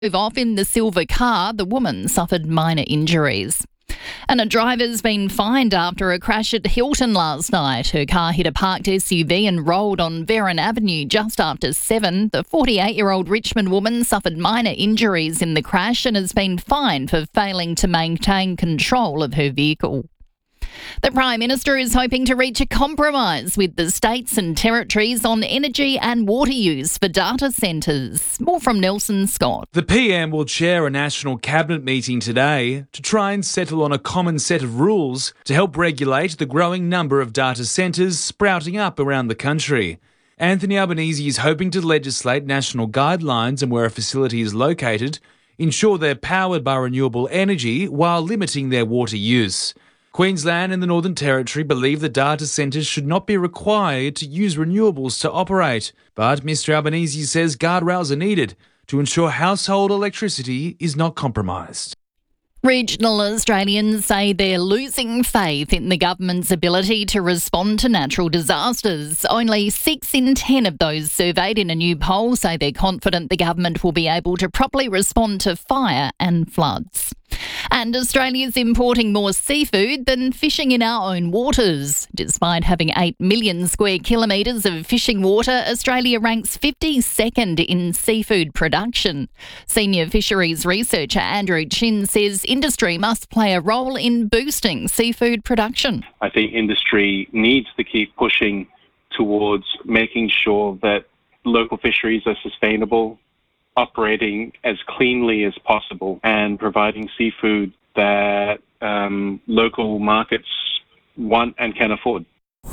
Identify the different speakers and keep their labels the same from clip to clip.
Speaker 1: Drove off in the silver car. The woman suffered minor injuries. And a driver's been fined after a crash at Hilton last night. Her car hit a parked SUV and rolled on Veron Avenue just after 7. The 48-year-old Richmond woman suffered minor injuries in the crash and has been fined for failing to maintain control of her vehicle. The Prime Minister is hoping to reach a compromise with the states and territories on energy and water use for data centres. More from Nelson Scott.
Speaker 2: The PM will chair a national cabinet meeting today to try and settle on a common set of rules to help regulate the growing number of data centres sprouting up around the country. Anthony Albanese is hoping to legislate national guidelines on where a facility is located, ensure they're powered by renewable energy while limiting their water use. Queensland and the Northern Territory believe that data centres should not be required to use renewables to operate, but Mr Albanese says guardrails are needed to ensure household electricity is not compromised.
Speaker 1: Regional Australians say they're losing faith in the government's ability to respond to natural disasters. Only 6 in 10 of those surveyed in a new poll say they're confident the government will be able to properly respond to fire and floods. And Australia's importing more seafood than fishing in our own waters. Despite having 8 million square kilometres of fishing water, Australia ranks 52nd in seafood production. Senior fisheries researcher Andrew Chin says industry must play a role in boosting seafood production.
Speaker 3: I think industry needs to keep pushing towards making sure that local fisheries are sustainable, operating as cleanly as possible, and providing seafood that local markets want and can afford.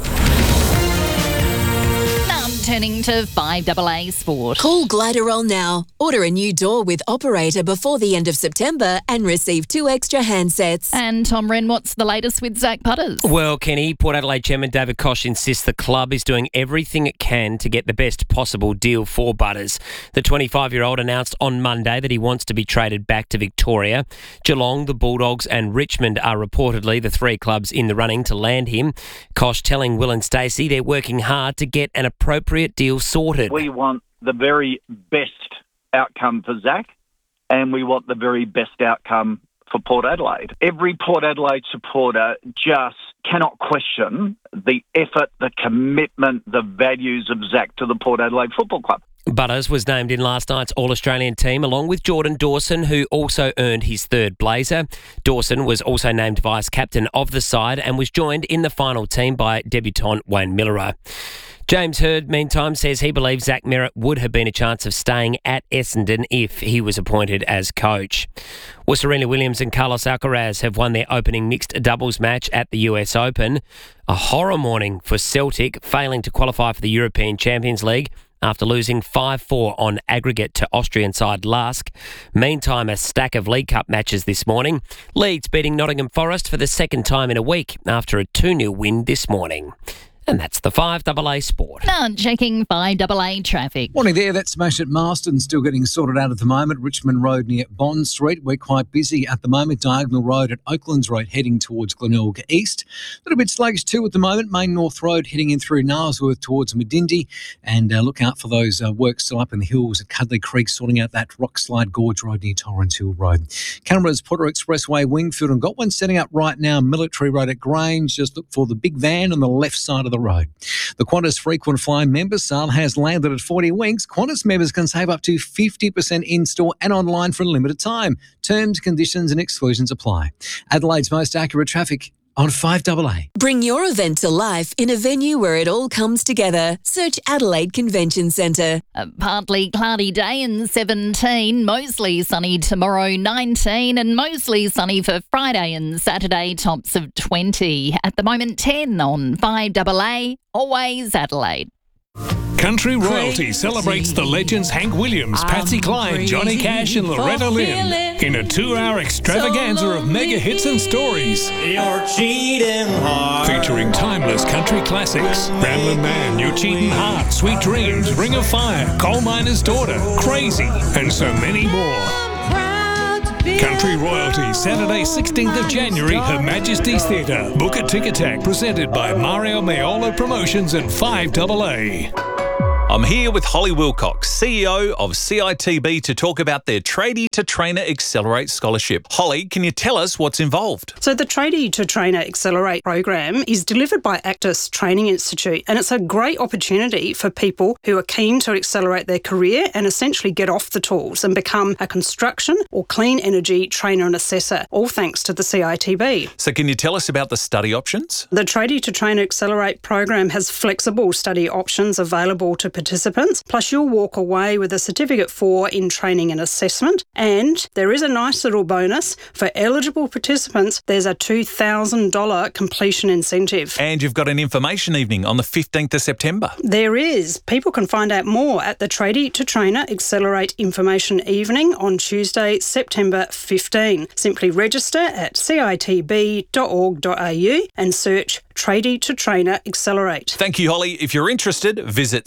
Speaker 1: Turning to 5AA Sport.
Speaker 4: Call Gliderol now. Order a new door with Operator before the end of September and receive 2 extra handsets.
Speaker 1: And Tom Wren, what's the latest with Zach Butters?
Speaker 5: Well, Kenny, Port Adelaide Chairman David Koch insists the club is doing everything it can to get the best possible deal for Butters. The 25-year-old announced on Monday that he wants to be traded back to Victoria. Geelong, the Bulldogs and Richmond are reportedly the 3 clubs in the running to land him. Koch telling Will and Stacey they're working hard to get an appropriate deal sorted.
Speaker 6: We want the very best outcome for Zach, and we want the very best outcome for Port Adelaide. Every Port Adelaide supporter just cannot question the effort, the commitment, the values of Zach to the Port Adelaide Football Club.
Speaker 5: Butters was named in last night's All-Australian team along with Jordan Dawson, who also earned his 3rd blazer. Dawson was also named vice-captain of the side and was joined in the final team by debutant Wayne Millerow. James Hird, meantime, says he believes Zach Merrett would have been a chance of staying at Essendon if he was appointed as coach. Well, Serena Williams and Carlos Alcaraz have won their opening mixed doubles match at the US Open. A horror morning for Celtic, failing to qualify for the European Champions League after losing 5-4 on aggregate to Austrian side Lask. Meantime, a stack of League Cup matches this morning. Leeds beating Nottingham Forest for the 2nd time in a week after a 2-0 win this morning. And that's the 5AA Sport.
Speaker 1: Now checking 5AA traffic.
Speaker 7: Morning there, that's Smash at Marston, still getting sorted out at the moment. Richmond Road near Bond Street, we're quite busy at the moment. Diagonal Road at Oaklands Road heading towards Glenelg East. A little bit sluggish too at the moment. Main North Road heading in through Nailsworth towards Medindi. And look out for those works still up in the hills at Cudley Creek, sorting out that Rock Slide Gorge Road near Torrens Hill Road. Canberra's Porter Expressway, Wingfield, and got one setting up right now, Military Road at Grange. Just look for the big van on the left side of the road. The Qantas frequent flyer member sale has landed at 40 Winks. Qantas members can save up to 50% in-store and online for a limited time. Terms, conditions and exclusions apply. Adelaide's most accurate traffic on 5AA.
Speaker 4: Bring your event to life in a venue where it all comes together. Search Adelaide Convention Centre.
Speaker 1: A partly cloudy day in 17, mostly sunny tomorrow 19, and mostly sunny for Friday and Saturday, tops of 20. At the moment 10 on 5AA, always Adelaide.
Speaker 8: Country Royalty celebrates the legends Hank Williams, Patsy Cline, Johnny Cash and Loretta Lynn in a 2-hour extravaganza of mega hits and stories.
Speaker 9: You're cheating hard.
Speaker 8: Featuring timeless country classics, Ramblin' Man, You're Cheating Hard, Sweet Dreams, Ring of Fire, Coal Miner's Daughter, Crazy, and so many more. Country Royalty, Saturday 16th of January, Her Majesty's Theatre. Book a Tic Tac, presented by Mario Maiola Promotions and 5AA.
Speaker 10: I'm here with Holly Wilcox, CEO of CITB, to talk about their Tradie to Trainer Accelerate Scholarship. Holly, can you tell us what's involved?
Speaker 11: So the Tradie to Trainer Accelerate program is delivered by Actis Training Institute, and it's a great opportunity for people who are keen to accelerate their career and essentially get off the tools and become a construction or clean energy trainer and assessor, all thanks to the CITB.
Speaker 10: So can you tell us about the study options?
Speaker 11: The Tradie to Trainer Accelerate program has flexible study options available to participants, plus you'll walk away with a Certificate 4 in Training and Assessment, and there is a nice little bonus. For eligible participants, there's a $2,000 completion incentive.
Speaker 10: And you've got an information evening on the 15th of September.
Speaker 11: There is. People can find out more at the Tradie to Trainer Accelerate Information Evening on Tuesday, September 15. Simply register at citb.org.au and search Tradie to Trainer Accelerate.
Speaker 10: Thank you, Holly. If you're interested, visit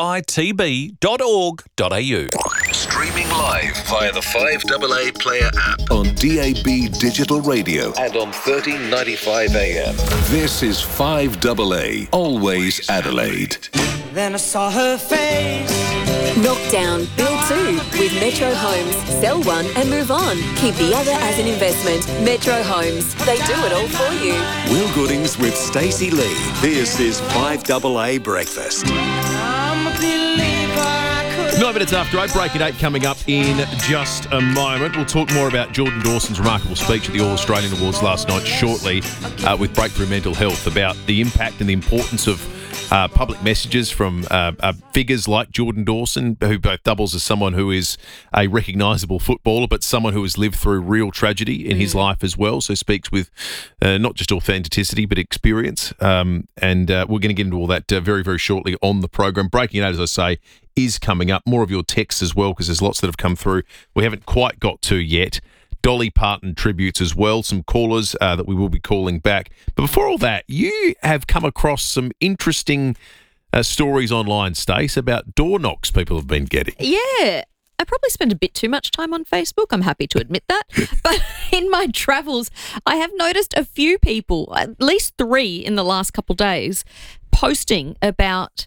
Speaker 10: citb.org.au.
Speaker 12: Streaming live via the 5AA Player app on DAB Digital Radio and on 1395 AM. This is 5AA, always Adelaide.
Speaker 9: Then I saw her face.
Speaker 4: Knockdown, build 2 with Metro Homes. Sell one and move on. Keep the other as an investment. Metro Homes. They do it all for you.
Speaker 12: Will Goodings with Stacey Lee. This is 5AA Breakfast.
Speaker 9: I'm a believer.
Speaker 13: 9 minutes after 8, Breaking 8 coming up in just a moment. We'll talk more about Jordan Dawson's remarkable speech at the All-Australian Awards last night shortly with Breakthrough Mental Health about the impact and the importance of public messages from figures like Jordan Dawson, who both doubles as someone who is a recognisable footballer, but someone who has lived through real tragedy in his life as well, so speaks with not just authenticity but experience. And we're going to get into all that very, very shortly on the program. Breaking 8, as I say, is coming up. More of your texts as well, because there's lots that have come through we haven't quite got to yet. Dolly Parton tributes as well, some callers that we will be calling back. But before all that, you have come across some interesting stories online, Stace, about door knocks people have been getting.
Speaker 14: Yeah. I probably spend a bit too much time on Facebook. I'm happy to admit that. But in my travels, I have noticed a few people, at least 3 in the last couple of days, posting about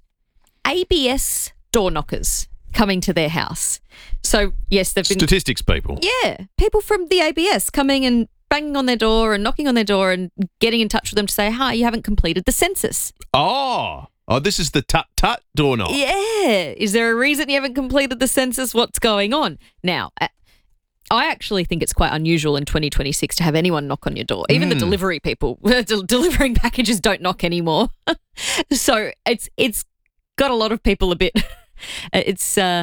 Speaker 14: ABS door knockers coming to their house. So, yes, they've been...
Speaker 13: Statistics people.
Speaker 14: Yeah. People from the ABS coming and banging on their door and knocking on their door and getting in touch with them to say, hi, you haven't completed the census.
Speaker 13: Oh, this is the tut-tut door knock.
Speaker 14: Yeah. Is there a reason you haven't completed the census? What's going on? Now, I actually think it's quite unusual in 2026 to have anyone knock on your door. Even the delivery people, delivering packages don't knock anymore. So it's got a lot of people a bit... It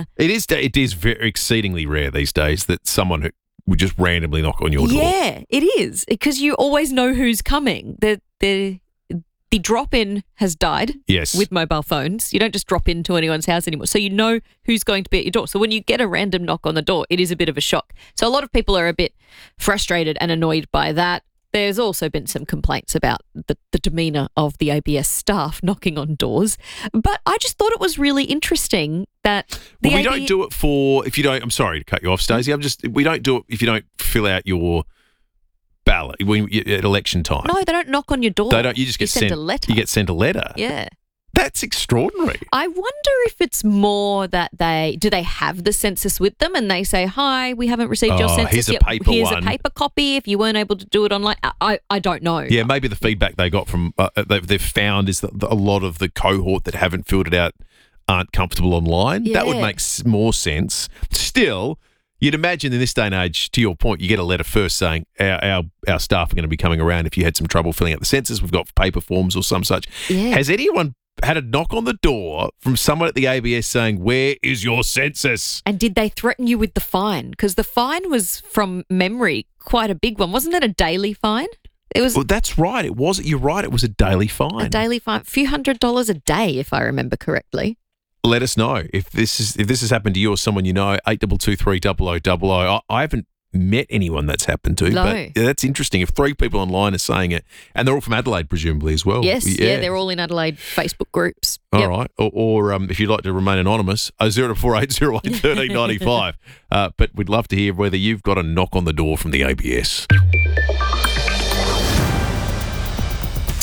Speaker 14: is
Speaker 13: very exceedingly rare these days that someone who would just randomly knock on your door.
Speaker 14: Yeah, it is, because you always know who's coming. The drop-in has died.
Speaker 13: Yes.
Speaker 14: With mobile phones. You don't just drop into anyone's house anymore. So you know who's going to be at your door. So when you get a random knock on the door, it is a bit of a shock. So a lot of people are a bit frustrated and annoyed by that. There's also been some complaints about the demeanour of the ABS staff knocking on doors. But I just thought it was really interesting that
Speaker 13: we don't do it for, if you don't, I'm sorry to cut you off, Stacey, we don't do it if you don't fill out your ballot at election time.
Speaker 14: No, they don't knock on your door.
Speaker 13: They don't, you just get sent
Speaker 14: a letter.
Speaker 13: You get sent a letter.
Speaker 14: Yeah.
Speaker 13: That's extraordinary.
Speaker 14: I wonder if it's more that do they have the census with them and they say, hi, we haven't received your census yet. Here's a paper copy if you weren't able to do it online. I don't know.
Speaker 13: Yeah, maybe the feedback they got from they've found is that a lot of the cohort that haven't filled it out aren't comfortable online. Yeah. That would make more sense. Still, you'd imagine in this day and age, to your point, you get a letter first saying our staff are going to be coming around if you had some trouble filling out the census. We've got paper forms or some such.
Speaker 14: Yeah.
Speaker 13: Has anyone had a knock on the door from someone at the ABS saying, where is your census?
Speaker 14: And did they threaten you with the fine? Because the fine was, from memory, quite a big one. Wasn't it a daily fine? It was.
Speaker 13: Well, that's right. It was. You're right. It was a daily fine.
Speaker 14: A daily fine. A few $100s a day, if I remember correctly.
Speaker 13: Let us know if this has happened to you or someone you know. 8223 0000. I haven't met anyone that's happened to, but that's interesting. If 3 people online are saying it, and they're all from Adelaide, presumably as well.
Speaker 14: Yes, yeah, they're all in Adelaide Facebook groups.
Speaker 13: All right, or if you'd like to remain anonymous, 0248 08 1395. But we'd love to hear whether you've got a knock on the door from the ABS.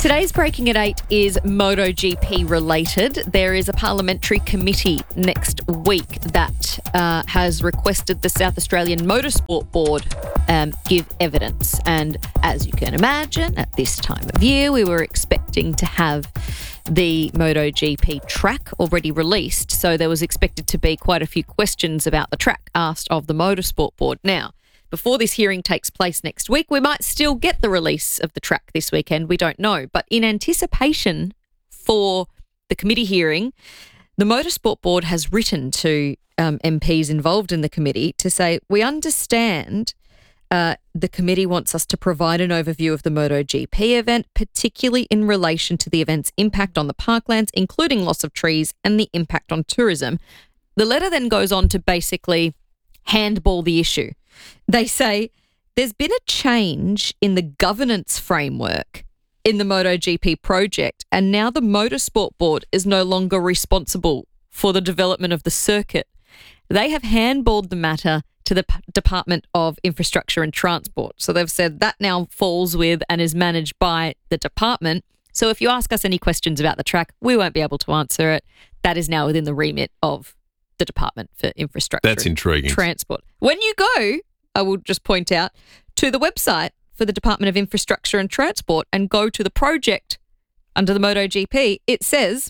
Speaker 14: Today's Breaking at 8 is MotoGP related. There is a parliamentary committee next week that has requested the South Australian Motorsport Board give evidence. And as you can imagine, at this time of year, we were expecting to have the MotoGP track already released. So there was expected to be quite a few questions about the track asked of the Motorsport Board. Now, before this hearing takes place next week, we might still get the release of the track this weekend. We don't know. But in anticipation for the committee hearing, the Motorsport Board has written to MPs involved in the committee to say, we understand the committee wants us to provide an overview of the MotoGP event, particularly in relation to the event's impact on the parklands, including loss of trees and the impact on tourism. The letter then goes on to basically handball the issue. They say there's been a change in the governance framework in the MotoGP project, and now the Motorsport Board is no longer responsible for the development of the circuit. They have handballed the matter to the Department of Infrastructure and Transport. So they've said that now falls with and is managed by the department. So if you ask us any questions about the track, we won't be able to answer it. That is now within the remit of the Department for Infrastructure
Speaker 13: That's intriguing.
Speaker 14: and Transport. When you go, I will just point out, to the website for the Department of Infrastructure and Transport and go to the project under the MotoGP, it says,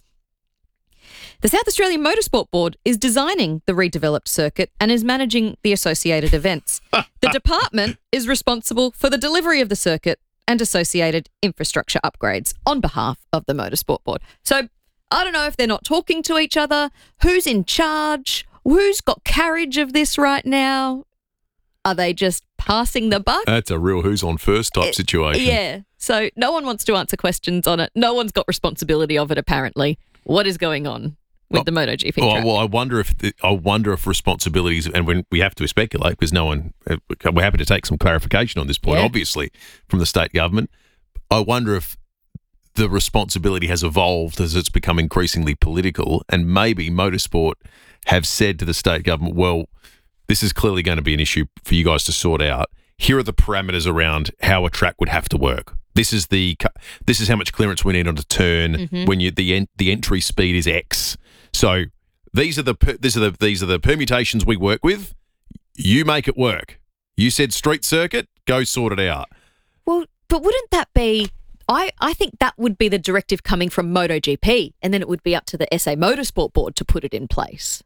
Speaker 14: the South Australian Motorsport Board is designing the redeveloped circuit and is managing the associated events. The department is responsible for the delivery of the circuit and associated infrastructure upgrades on behalf of the Motorsport Board. So I don't know if they're not talking to each other. Who's in charge? Who's got carriage of this right now? Are they just passing the buck?
Speaker 13: That's a real who's on first type situation.
Speaker 14: Yeah. So no one wants to answer questions on it. No one's got responsibility of it, apparently. What is going on with the MotoGP track?
Speaker 13: Well, I wonder if responsibilities, and when we have to speculate because no one, we're happy to take some clarification on this point, obviously, from the state government. I wonder if the responsibility has evolved as it's become increasingly political, and maybe Motorsport have said to the state government, well, this is clearly going to be an issue for you guys to sort out. Here are the parameters around how a track would have to work. This is how much clearance we need on a turn when the entry speed is X. So these are the permutations we work with. You make it work. You said street circuit, go sort it out.
Speaker 14: Well, but wouldn't that be? I think that would be the directive coming from MotoGP, and then it would be up to the SA Motorsport Board to put it in place.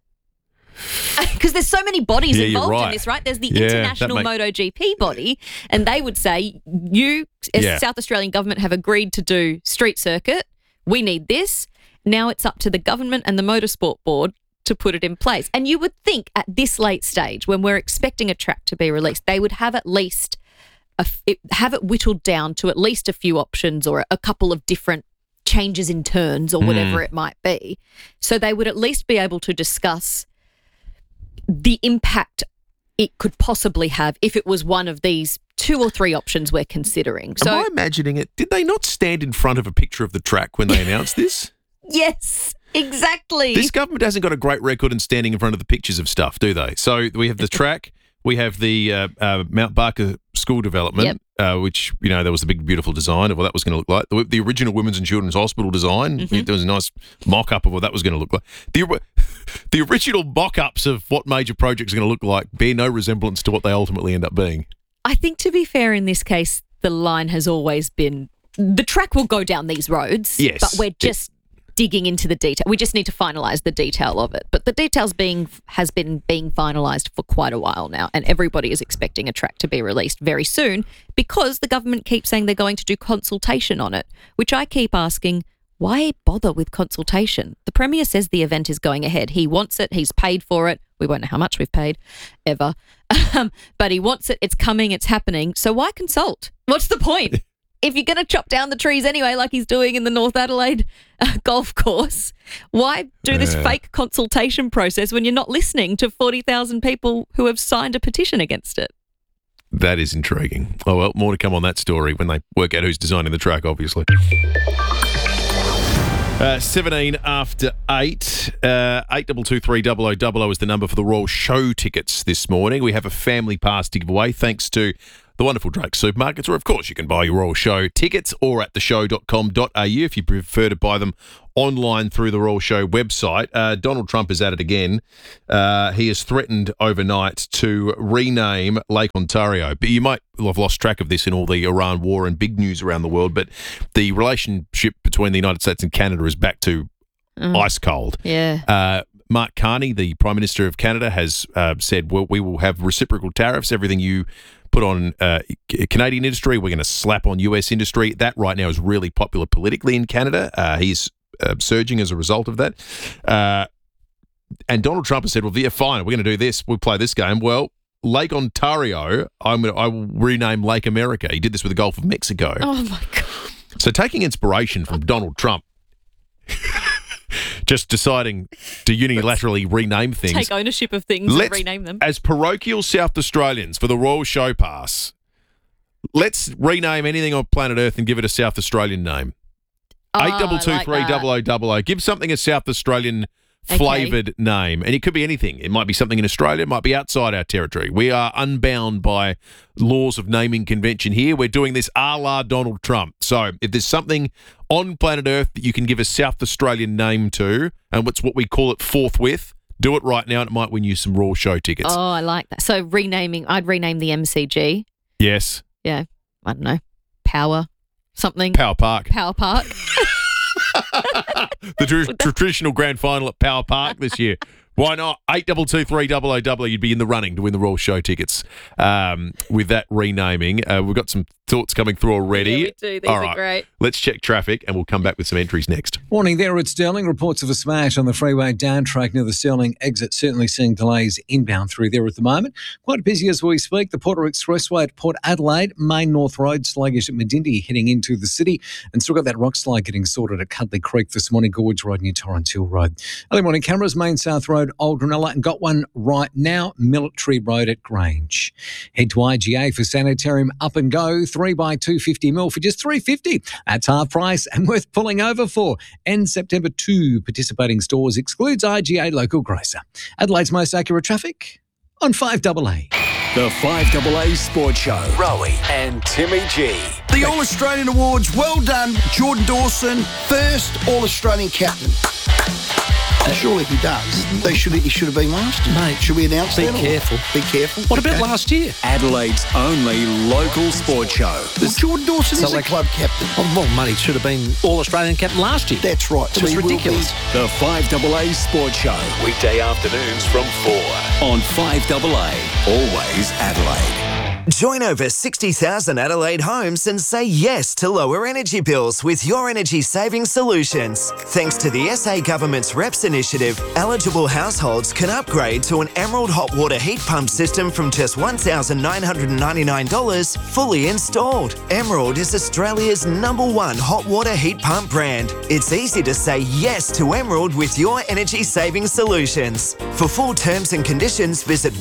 Speaker 14: Because there's so many bodies involved in this, right? There's the International MotoGP body, and they would say, you, as the South Australian government, have agreed to do street circuit. We need this. Now it's up to the government and the Motorsport Board to put it in place. And you would think at this late stage, when we're expecting a track to be released, they would have at least have it whittled down to at least a few options or a couple of different changes in turns or whatever it might be. So they would at least be able to discuss the impact it could possibly have if it was one of these 2 or 3 options we're considering. So,
Speaker 13: am I imagining it? Did they not stand in front of a picture of the track when they announced this?
Speaker 14: Yes, exactly.
Speaker 13: This government hasn't got a great record in standing in front of the pictures of stuff, do they? So we have the track, we have the Mount Barker School development, which, there was the big, beautiful design of what that was going to look like. The original Women's and Children's Hospital design, there was a nice mock-up of what that was going to look like. The original mock-ups of what major projects are going to look like bear no resemblance to what they ultimately end up being.
Speaker 14: I think, to be fair, in this case, the line has always been the track will go down these roads, but we're just digging into the detail. We just need to finalise the detail of it. But the details has been being finalised for quite a while now, and everybody is expecting a track to be released very soon because the government keeps saying they're going to do consultation on it, which I keep asking, why bother with consultation? The Premier says the event is going ahead. He wants it. He's paid for it. We won't know how much we've paid, ever. But he wants it. It's coming. It's happening. So why consult? What's the point? If you're going to chop down the trees anyway, like he's doing in the North Adelaide golf course, why do this fake consultation process when you're not listening to 40,000 people who have signed a petition against it?
Speaker 13: That is intriguing. Oh, well, more to come on that story when they work out who's designing the track, obviously. 17 after 8. 8223 0000 is the number for the Royal Show tickets this morning. We have a family pass to give away thanks to the wonderful Drake Supermarkets, or of course you can buy your Royal Show tickets or at theshow.com.au if you prefer to buy them online through the Royal Show website. Donald Trump is at it again. He has threatened overnight to rename Lake Ontario. But you might have lost track of this in all the Iran war and big news around the world, but the relationship between the United States and Canada is back to ice cold.
Speaker 14: Yeah.
Speaker 13: Mark Carney, the Prime Minister of Canada, has said, well, we will have reciprocal tariffs. Everything you put on Canadian industry, we're going to slap on US industry. That right now is really popular politically in Canada. He's surging as a result of that. And Donald Trump has said, well, yeah, fine, we're going to do this. We'll play this game. Well, Lake Ontario, I will rename Lake America. He did this with the Gulf of Mexico.
Speaker 14: Oh, my God.
Speaker 13: So taking inspiration from Donald Trump, just deciding to unilaterally rename things.
Speaker 14: Take ownership of things and rename them.
Speaker 13: As parochial South Australians for the Royal Show Pass, let's rename anything on planet Earth and give it a South Australian name. 8223 Give something a South Australian flavoured name. And it could be anything. It might be something in Australia. It might be outside our territory. We are unbound by laws of naming convention here. We're doing this a la Donald Trump. So if there's something on planet Earth that you can give a South Australian name to, and it's what we call it forthwith, do it right now and it might win you some Raw Show tickets.
Speaker 14: Oh, I like that. So I'd rename the MCG.
Speaker 13: Yes.
Speaker 14: Yeah. I don't know. Power something.
Speaker 13: Power Park.
Speaker 14: Power Park.
Speaker 13: The traditional grand final at Power Park this year. Why not? 8223 you'd be in the running to win the Royal Show tickets with that renaming. We've got some thoughts coming through already.
Speaker 14: Yeah, we do. These are great.
Speaker 13: Let's check traffic and we'll come back with some entries next.
Speaker 7: Morning there at Stirling. Reports of a smash on the freeway down track near the Stirling exit. Certainly seeing delays inbound through there at the moment. Quite busy as we speak. The Porter Expressway at Port Adelaide. Main North Road sluggish at Medindi heading into the city. And still got that rock slide getting sorted at Cuddly Creek this morning. Gorge Road near Torrens Hill Road. Early morning cameras. Main South Road, Old Ranella. And got one right now. Military Road at Grange. Head to IGA for Sanitarium Up and Go. 3x250ml for just $3.50. That's half price and worth pulling over for. End September 2. Participating stores excludes IGA local grocer. Adelaide's most accurate traffic on 5AA.
Speaker 15: The 5AA Sports Show. Rowie and Timmy G.
Speaker 16: The All-Australian Awards. Well done, Jordan Dawson, first All-Australian captain. Surely he does. He should have been last year.
Speaker 17: Mate,
Speaker 16: should we announce that?
Speaker 17: Be careful.
Speaker 16: Be careful.
Speaker 17: What about last year?
Speaker 15: Adelaide's only local sports show.
Speaker 16: Well, Jordan Dawson is a club captain.
Speaker 17: Oh, well, mate, he should have been All-Australian captain last year.
Speaker 16: That's right.
Speaker 17: It was ridiculous.
Speaker 15: The 5AA Sports Show. Weekday afternoons from 4 on 5AA. Always Adelaide.
Speaker 18: Join over 60,000 Adelaide homes and say yes to lower energy bills with Your Energy Saving Solutions. Thanks to the SA Government's REPS initiative, eligible households can upgrade to an Emerald hot water heat pump system from just $1,999 fully installed. Emerald is Australia's #1 hot water heat pump brand. It's easy to say yes to Emerald with Your Energy Saving Solutions. For full terms and conditions, visit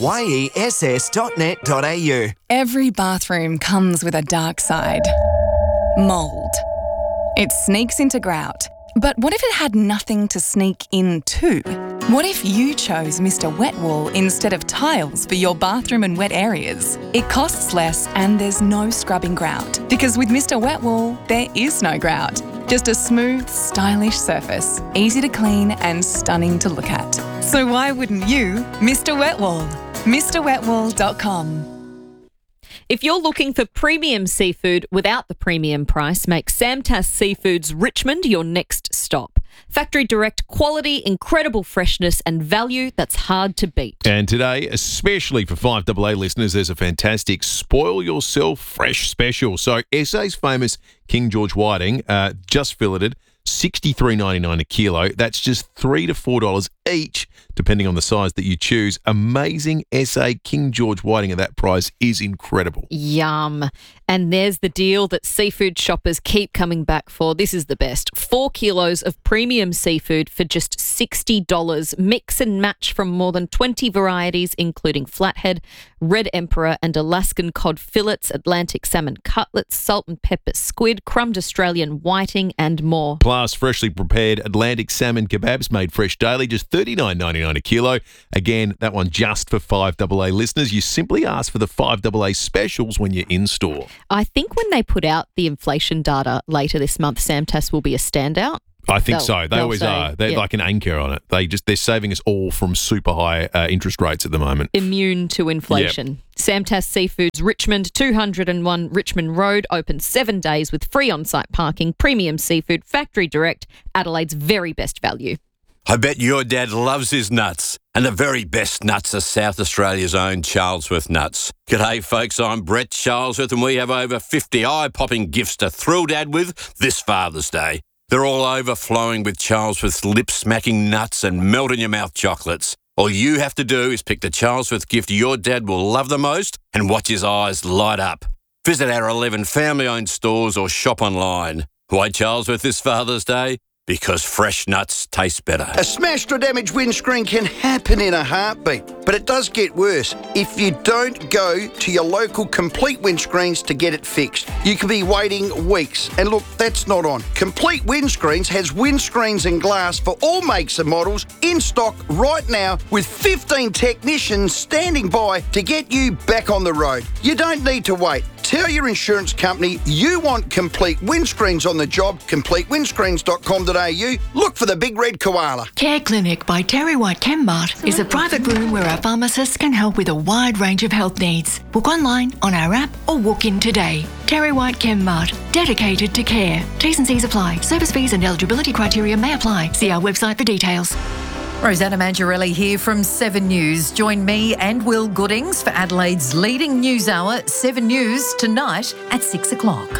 Speaker 18: yess.net.au.
Speaker 19: Every bathroom comes with a dark side. Mould. It sneaks into grout. But what if it had nothing to sneak into? What if you chose Mr. Wet Wool instead of tiles for your bathroom and wet areas? It costs less and there's no scrubbing grout. Because with Mr. Wet Wool, there is no grout. Just a smooth, stylish surface, easy to clean and stunning to look at. So why wouldn't you Mr. Wet Wool? MrWetWool.com.
Speaker 14: If you're looking for premium seafood without the premium price, make Samtas Seafoods Richmond your next stop. Factory direct quality, incredible freshness and value that's hard to beat.
Speaker 13: And today, especially for 5AA listeners, there's a fantastic Spoil Yourself Fresh special. So SA's famous King George Whiting, just filleted, $63.99 a kilo. That's just $3 to $4 each, depending on the size that you choose. Amazing SA King George Whiting at that price is incredible.
Speaker 14: Yum. And there's the deal that seafood shoppers keep coming back for. This is the best. 4 kilos of premium seafood for just $60. Mix and match from more than 20 varieties, including flathead, red emperor and Alaskan cod fillets, Atlantic salmon cutlets, salt and pepper squid, crumbed Australian whiting and more.
Speaker 13: Plus, freshly prepared Atlantic salmon kebabs made fresh daily, just $39.99 a kilo. Again, that one just for 5AA listeners. You simply ask for the 5AA specials when you're in store.
Speaker 14: I think when they put out the inflation data later this month, Samtas will be a standout.
Speaker 13: I think so. They always
Speaker 14: say,
Speaker 13: are. They're
Speaker 14: yeah.
Speaker 13: like an anchor on it. They're saving us all from super high interest rates at the moment.
Speaker 14: Immune to inflation. Samtas Seafoods Richmond, 201 Richmond Road, open 7 days with free on-site parking, premium seafood, factory direct, Adelaide's very best value.
Speaker 20: I bet your dad loves his nuts. And the very best nuts are South Australia's own Charlesworth nuts. G'day folks, I'm Brett Charlesworth and we have over 50 eye-popping gifts to thrill Dad with this Father's Day. They're all overflowing with Charlesworth's lip-smacking nuts and melt-in-your-mouth chocolates. All you have to do is pick the Charlesworth gift your dad will love the most and watch his eyes light up. Visit our 11 family-owned stores or shop online. Why Charlesworth this Father's Day? Because fresh nuts taste better.
Speaker 16: A smashed or damaged windscreen can happen in a heartbeat, but it does get worse if you don't go to your local Complete Windscreens to get it fixed. You could be waiting weeks, and look, that's not on. Complete Windscreens has windscreens and glass for all makes and models in stock right now with 15 technicians standing by to get you back on the road. You don't need to wait. Tell your insurance company you want Complete Windscreens on the job, completewindscreens.com.au. Look for the big red koala.
Speaker 21: Care Clinic by Terry White Chemmart is a private room where our pharmacists can help with a wide range of health needs. Book online, on our app or walk in today. Terry White Chemmart, dedicated to care. T's and C's apply. Service fees and eligibility criteria may apply. See our website for details.
Speaker 22: Rosanna Mangiarelli here from 7 News. Join me and Will Goodings for Adelaide's leading news hour, 7 News, tonight at 6 o'clock.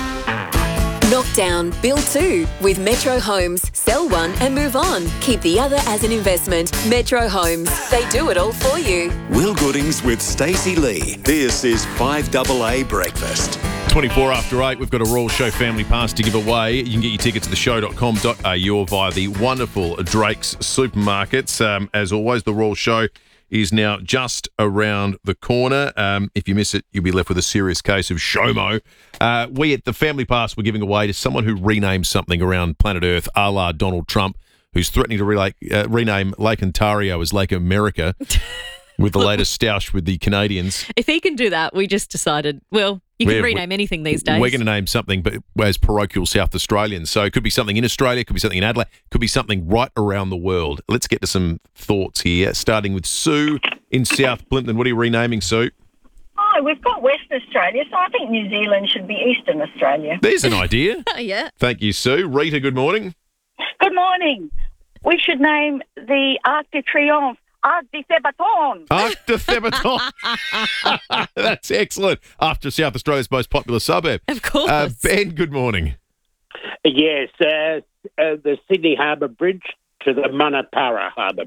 Speaker 4: Knock down, build 2 with Metro Homes. Sell one and move on. Keep the other as an investment. Metro Homes. They do it all for you.
Speaker 15: Will Goodings with Stacey Lee. This is 5AA Breakfast.
Speaker 13: 24 after 8, we've got a Royal Show Family Pass to give away. You can get your tickets at theshow.com.au or via the wonderful Drake's Supermarkets. As always, the Royal Show is now just around the corner. If you miss it, you'll be left with a serious case of SHOMO. We at the Family Pass we're giving away to someone who renames something around planet Earth, a la Donald Trump, who's threatening to rename Lake Ontario as Lake America with the latest stoush with the Canadians.
Speaker 14: If he can do that, we just decided, well, you can rename anything these days.
Speaker 13: We're going to name something but as parochial South Australians. So it could be something in Australia, it could be something in Adelaide, it could be something right around the world. Let's get to some thoughts here, starting with Sue in South Plympton. What are you renaming, Sue?
Speaker 23: Oh, we've got Western Australia, so I think New Zealand should be Eastern Australia.
Speaker 13: There's an idea.
Speaker 14: Yeah.
Speaker 13: Thank you, Sue. Rita, good morning.
Speaker 23: Good morning. We should name the Arc de Triomphe Arc de Thebaton.
Speaker 13: Arc de Thebaton. That's excellent. After South Australia's most popular suburb.
Speaker 14: Of course.
Speaker 13: Ben, good morning.
Speaker 24: Yes, the Sydney Harbour Bridge to the Manapara Harbour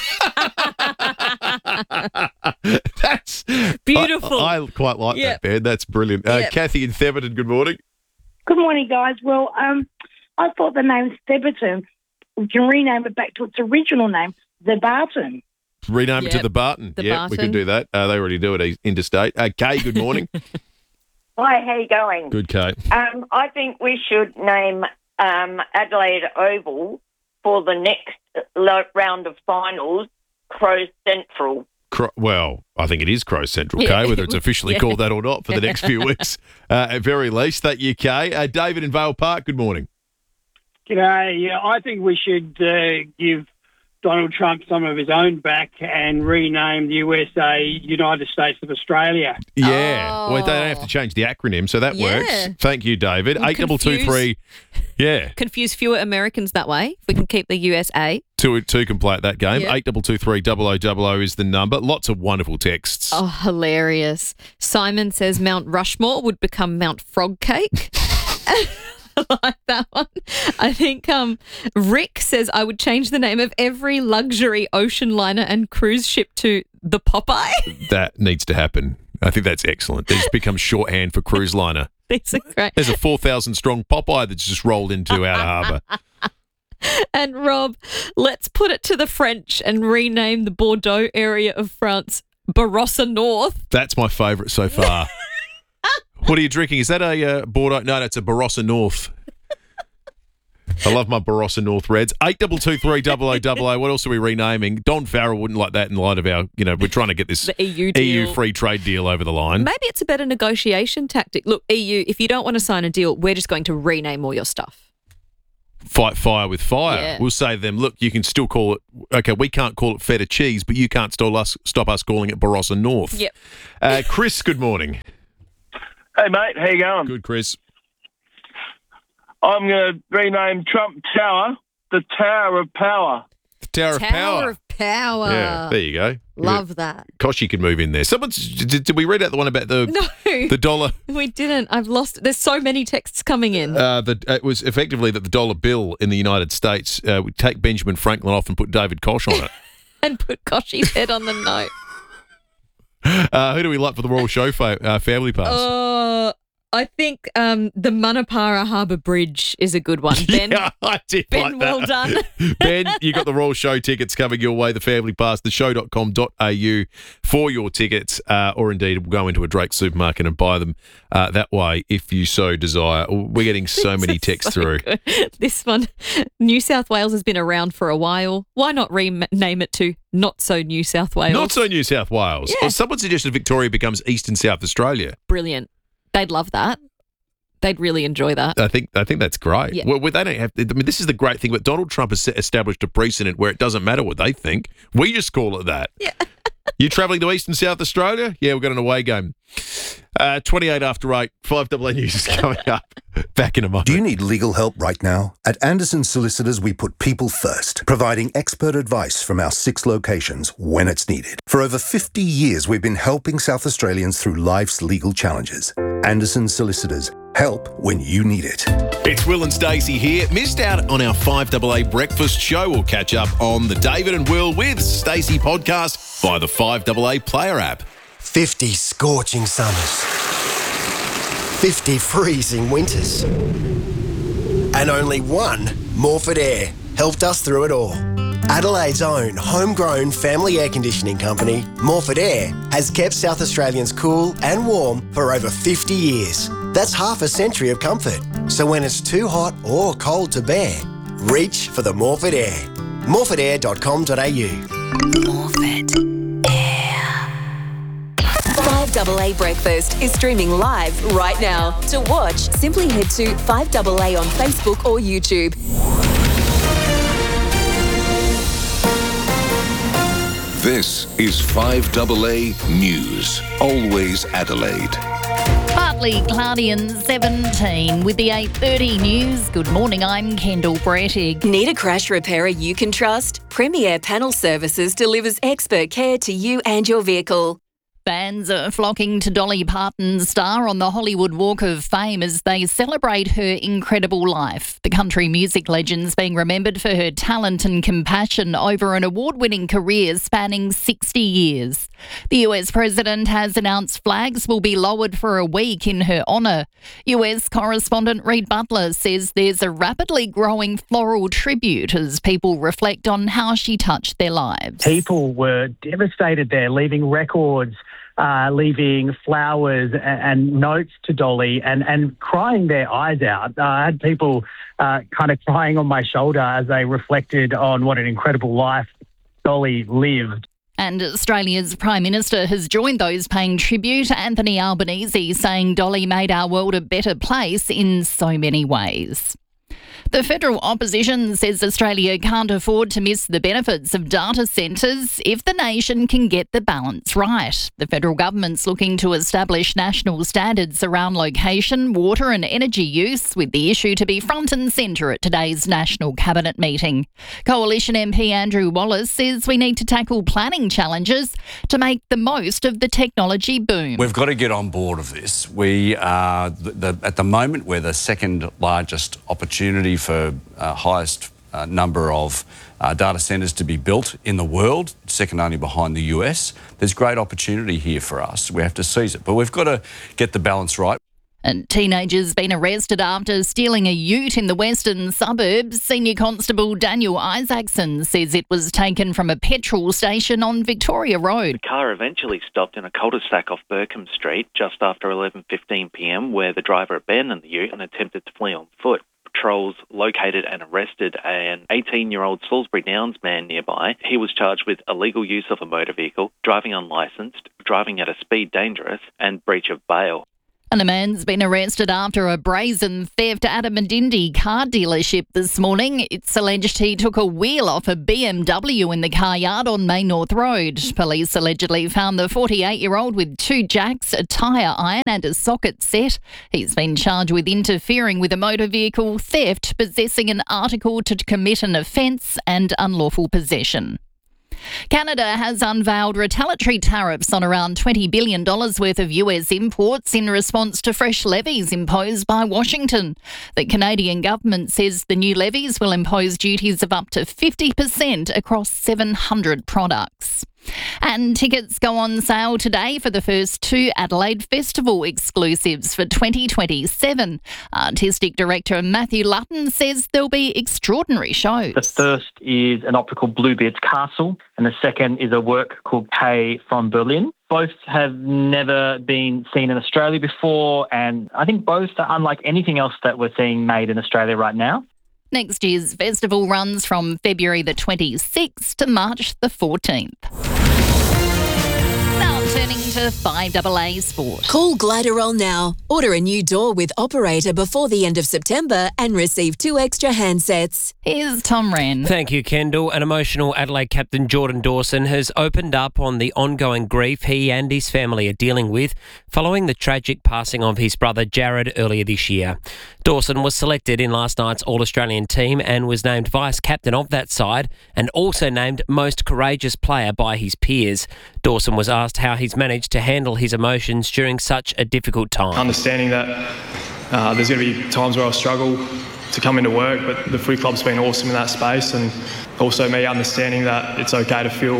Speaker 24: Bridge.
Speaker 13: That's
Speaker 14: beautiful.
Speaker 13: I quite like that, Ben. That's brilliant. Kathy in Theberton, good morning.
Speaker 23: Good morning, guys. Well, I thought the name Theberton, we can rename it back to its original name, the Barton.
Speaker 13: Rename it to the Barton.
Speaker 23: The
Speaker 13: Yeah, we could
Speaker 23: Barton.
Speaker 13: do that. They already do it interstate. Kay, good morning.
Speaker 25: Hi, how you going?
Speaker 13: Good, Kay.
Speaker 25: I think we should name Adelaide Oval for the next round of finals, Crow Central.
Speaker 13: Well, I think it is Crow Central,
Speaker 25: Yeah.
Speaker 13: Kay, whether it's officially
Speaker 25: Yeah.
Speaker 13: called that or not for the next few weeks, at very least. Thank you, Kay. David in Vale Park, good morning.
Speaker 26: G'day. Yeah, I think we should give Donald Trump some of his own back and rename the USA United States of Australia.
Speaker 13: Yeah. Well, they don't have to change the acronym, so that
Speaker 14: Yeah.
Speaker 13: works. Thank you, David.
Speaker 14: We'll
Speaker 13: 8223. Yeah.
Speaker 14: Confuse fewer Americans that way. If we can keep the USA.
Speaker 13: Two can play at that game.
Speaker 14: Yeah.
Speaker 13: 8223 is the number. Lots of wonderful texts.
Speaker 14: Oh, hilarious. Simon says Mount Rushmore would become Mount Frog Cake. I like that one. I think Rick says I would change the name of every luxury ocean liner and cruise ship to the Popeye.
Speaker 13: That needs to happen. I think that's excellent. They just become shorthand for cruise liner.
Speaker 14: These are great.
Speaker 13: There's a 4,000 strong Popeye that's just rolled into Outer Harbour.
Speaker 14: And Rob, let's put it to the French and rename the Bordeaux area of France Barossa North.
Speaker 13: That's my favourite so far. What are you drinking? Is that a Bordeaux? No, that's a Barossa North. I love my Barossa North Reds. 8223 What else are we renaming? Don Farrell wouldn't like that in light of our, we're trying to get this
Speaker 14: the EU deal.
Speaker 13: EU free trade deal over the line.
Speaker 14: Maybe it's a better negotiation tactic. Look, EU, if you don't want to sign a deal, we're just going to rename all your stuff.
Speaker 13: Fight fire with fire.
Speaker 14: Yeah.
Speaker 13: We'll say to them, look, you can still call it, okay, we can't call it feta cheese, but you can't stop us calling it Barossa North.
Speaker 14: Yep.
Speaker 13: Chris, good morning.
Speaker 1: Hey, mate, how you going?
Speaker 13: Good, Chris.
Speaker 1: I'm going to rename Trump Tower the Tower of Power.
Speaker 13: The Tower of Power.
Speaker 14: Tower of Power.
Speaker 13: Yeah, there you go.
Speaker 14: Love that.
Speaker 13: Koshy could move in there. Did we read out the one about the dollar?
Speaker 14: We didn't. I've lost it. There's so many texts coming in.
Speaker 13: It was effectively that the dollar bill in the United States would take Benjamin Franklin off and put David Koch on it.
Speaker 14: And put Koshy's head on the note.
Speaker 13: Who do we like for the Royal Show family pass?
Speaker 14: I think the Manapara Harbour Bridge is a good one. Ben,
Speaker 13: yeah, I did
Speaker 14: Ben,
Speaker 13: like that.
Speaker 14: well done.
Speaker 13: Ben, you got the Royal Show tickets coming your way, the family pass, theshow.com.au for your tickets, or indeed go into a Drake supermarket and buy them that way if you so desire. We're getting so many texts through.
Speaker 14: Good. This one, New South Wales has been around for a while. Why not rename it to Not So New South Wales?
Speaker 13: Not So New South Wales.
Speaker 14: Yeah.
Speaker 13: Well, someone suggested Victoria becomes East and South Australia.
Speaker 14: Brilliant. They'd love that. They'd really enjoy that.
Speaker 13: I think that's great.
Speaker 14: Yeah.
Speaker 13: Well, they don't have. This is the great thing. But Donald Trump has established a precedent where it doesn't matter what they think. We just call it that.
Speaker 14: Yeah.
Speaker 13: You travelling to East and South Australia? Yeah, we've got an away game. 28 after 8. 5AA News is coming up. Back in a moment.
Speaker 2: Do you need legal help right now? At Anderson Solicitors, we put people first, providing expert advice from our 6 locations when it's needed. For over 50 years, we've been helping South Australians through life's legal challenges. Anderson Solicitors. Help when you need it.
Speaker 13: It's Will and Stacey here. Missed out on our 5AA breakfast show? We'll catch up on the David and Will with Stacey podcast via the 5AA Player app.
Speaker 3: 50 scorching summers. 50 freezing winters. And only one Morford Air helped us through it all. Adelaide's own homegrown family air conditioning company, Morford Air, has kept South Australians cool and warm for over 50 years. That's half a century of comfort. So when it's too hot or cold to bear, reach for the Morford Air. morfordair.com.au.
Speaker 22: Morford Air.
Speaker 4: 5AA Breakfast is streaming live right now. To watch, simply head to 5AA on Facebook or YouTube.
Speaker 12: This is 5AA News. Always Adelaide.
Speaker 5: Partly cloudy and 17 with the 8:30 news. Good morning, I'm Kendall Brettig.
Speaker 4: Need a crash repairer you can trust? Premier Panel Services delivers expert care to you and your vehicle.
Speaker 5: Fans are flocking to Dolly Parton's star on the Hollywood Walk of Fame as they celebrate her incredible life. The country music legend's being remembered for her talent and compassion over an award-winning career spanning 60 years. The US president has announced flags will be lowered for a week in her honour. US correspondent Reid Butler says there's a rapidly growing floral tribute as people reflect on how she touched their lives.
Speaker 6: People were devastated there, leaving records, leaving flowers and notes to Dolly and crying their eyes out. I had people kind of crying on my shoulder as they reflected on what an incredible life Dolly lived.
Speaker 5: And Australia's Prime Minister has joined those paying tribute. Anthony Albanese saying Dolly made our world a better place in so many ways. The federal opposition says Australia can't afford to miss the benefits of data centres if the nation can get the balance right. The federal government's looking to establish national standards around location, water and energy use, with the issue to be front and centre at today's National Cabinet meeting. Coalition MP Andrew Wallace says we need to tackle planning challenges to make the most of the technology boom.
Speaker 8: We've got to get on board of this. We are, at the moment, we're the second largest opportunity for highest number of data centres to be built in the world, second only behind the US. There's great opportunity here for us. We have to seize it, but we've got to get the balance right.
Speaker 5: A teenager's been arrested after stealing a ute in the western suburbs. Senior Constable Daniel Isaacson says it was taken from a petrol station on Victoria Road.
Speaker 27: The car eventually stopped in a cul-de-sac off Burkham Street just after 11:15 p.m, where the driver abandoned the ute and attempted to flee on foot. Patrols located and arrested an 18-year-old Salisbury Downs man nearby. He was charged with illegal use of a motor vehicle, driving unlicensed, driving at a speed dangerous, and breach of bail.
Speaker 5: And a man's been arrested after a brazen theft at a Medindi car dealership this morning. It's alleged he took a wheel off a BMW in the car yard on Main North Road. Police allegedly found the 48-year-old with 2 jacks, a tyre iron and a socket set. He's been charged with interfering with a motor vehicle, theft, possessing an article to commit an offence and unlawful possession. Canada has unveiled retaliatory tariffs on around $20 billion worth of US imports in response to fresh levies imposed by Washington. The Canadian government says the new levies will impose duties of up to 50% across 700 products. And tickets go on sale today for the first 2 Adelaide Festival exclusives for 2027. Artistic Director Matthew Lutton says there'll be extraordinary shows.
Speaker 7: The first is an opera called Bluebeard's Castle, and the second is a work called Kay from Berlin. Both have never been seen in Australia before, and I think both are unlike anything else that we're seeing made in Australia right now.
Speaker 5: Next year's festival runs from February the 26th to March the 14th. Now turning to 5AA Sport.
Speaker 4: Call Gliderol now. Order a new door with operator before the end of September and receive 2 extra handsets.
Speaker 5: Here's Tom Wren.
Speaker 9: Thank you, Kendall. An emotional Adelaide captain, Jordan Dawson, has opened up on the ongoing grief he and his family are dealing with following the tragic passing of his brother Jared earlier this year. Dawson was selected in last night's All-Australian team and was named vice-captain of that side and also named most courageous player by his peers. Dawson was asked how he's managed to handle his emotions during such a difficult time.
Speaker 10: Understanding that there's going to be times where I'll struggle to come into work, but the footy club's been awesome in that space, and also me understanding that it's okay to feel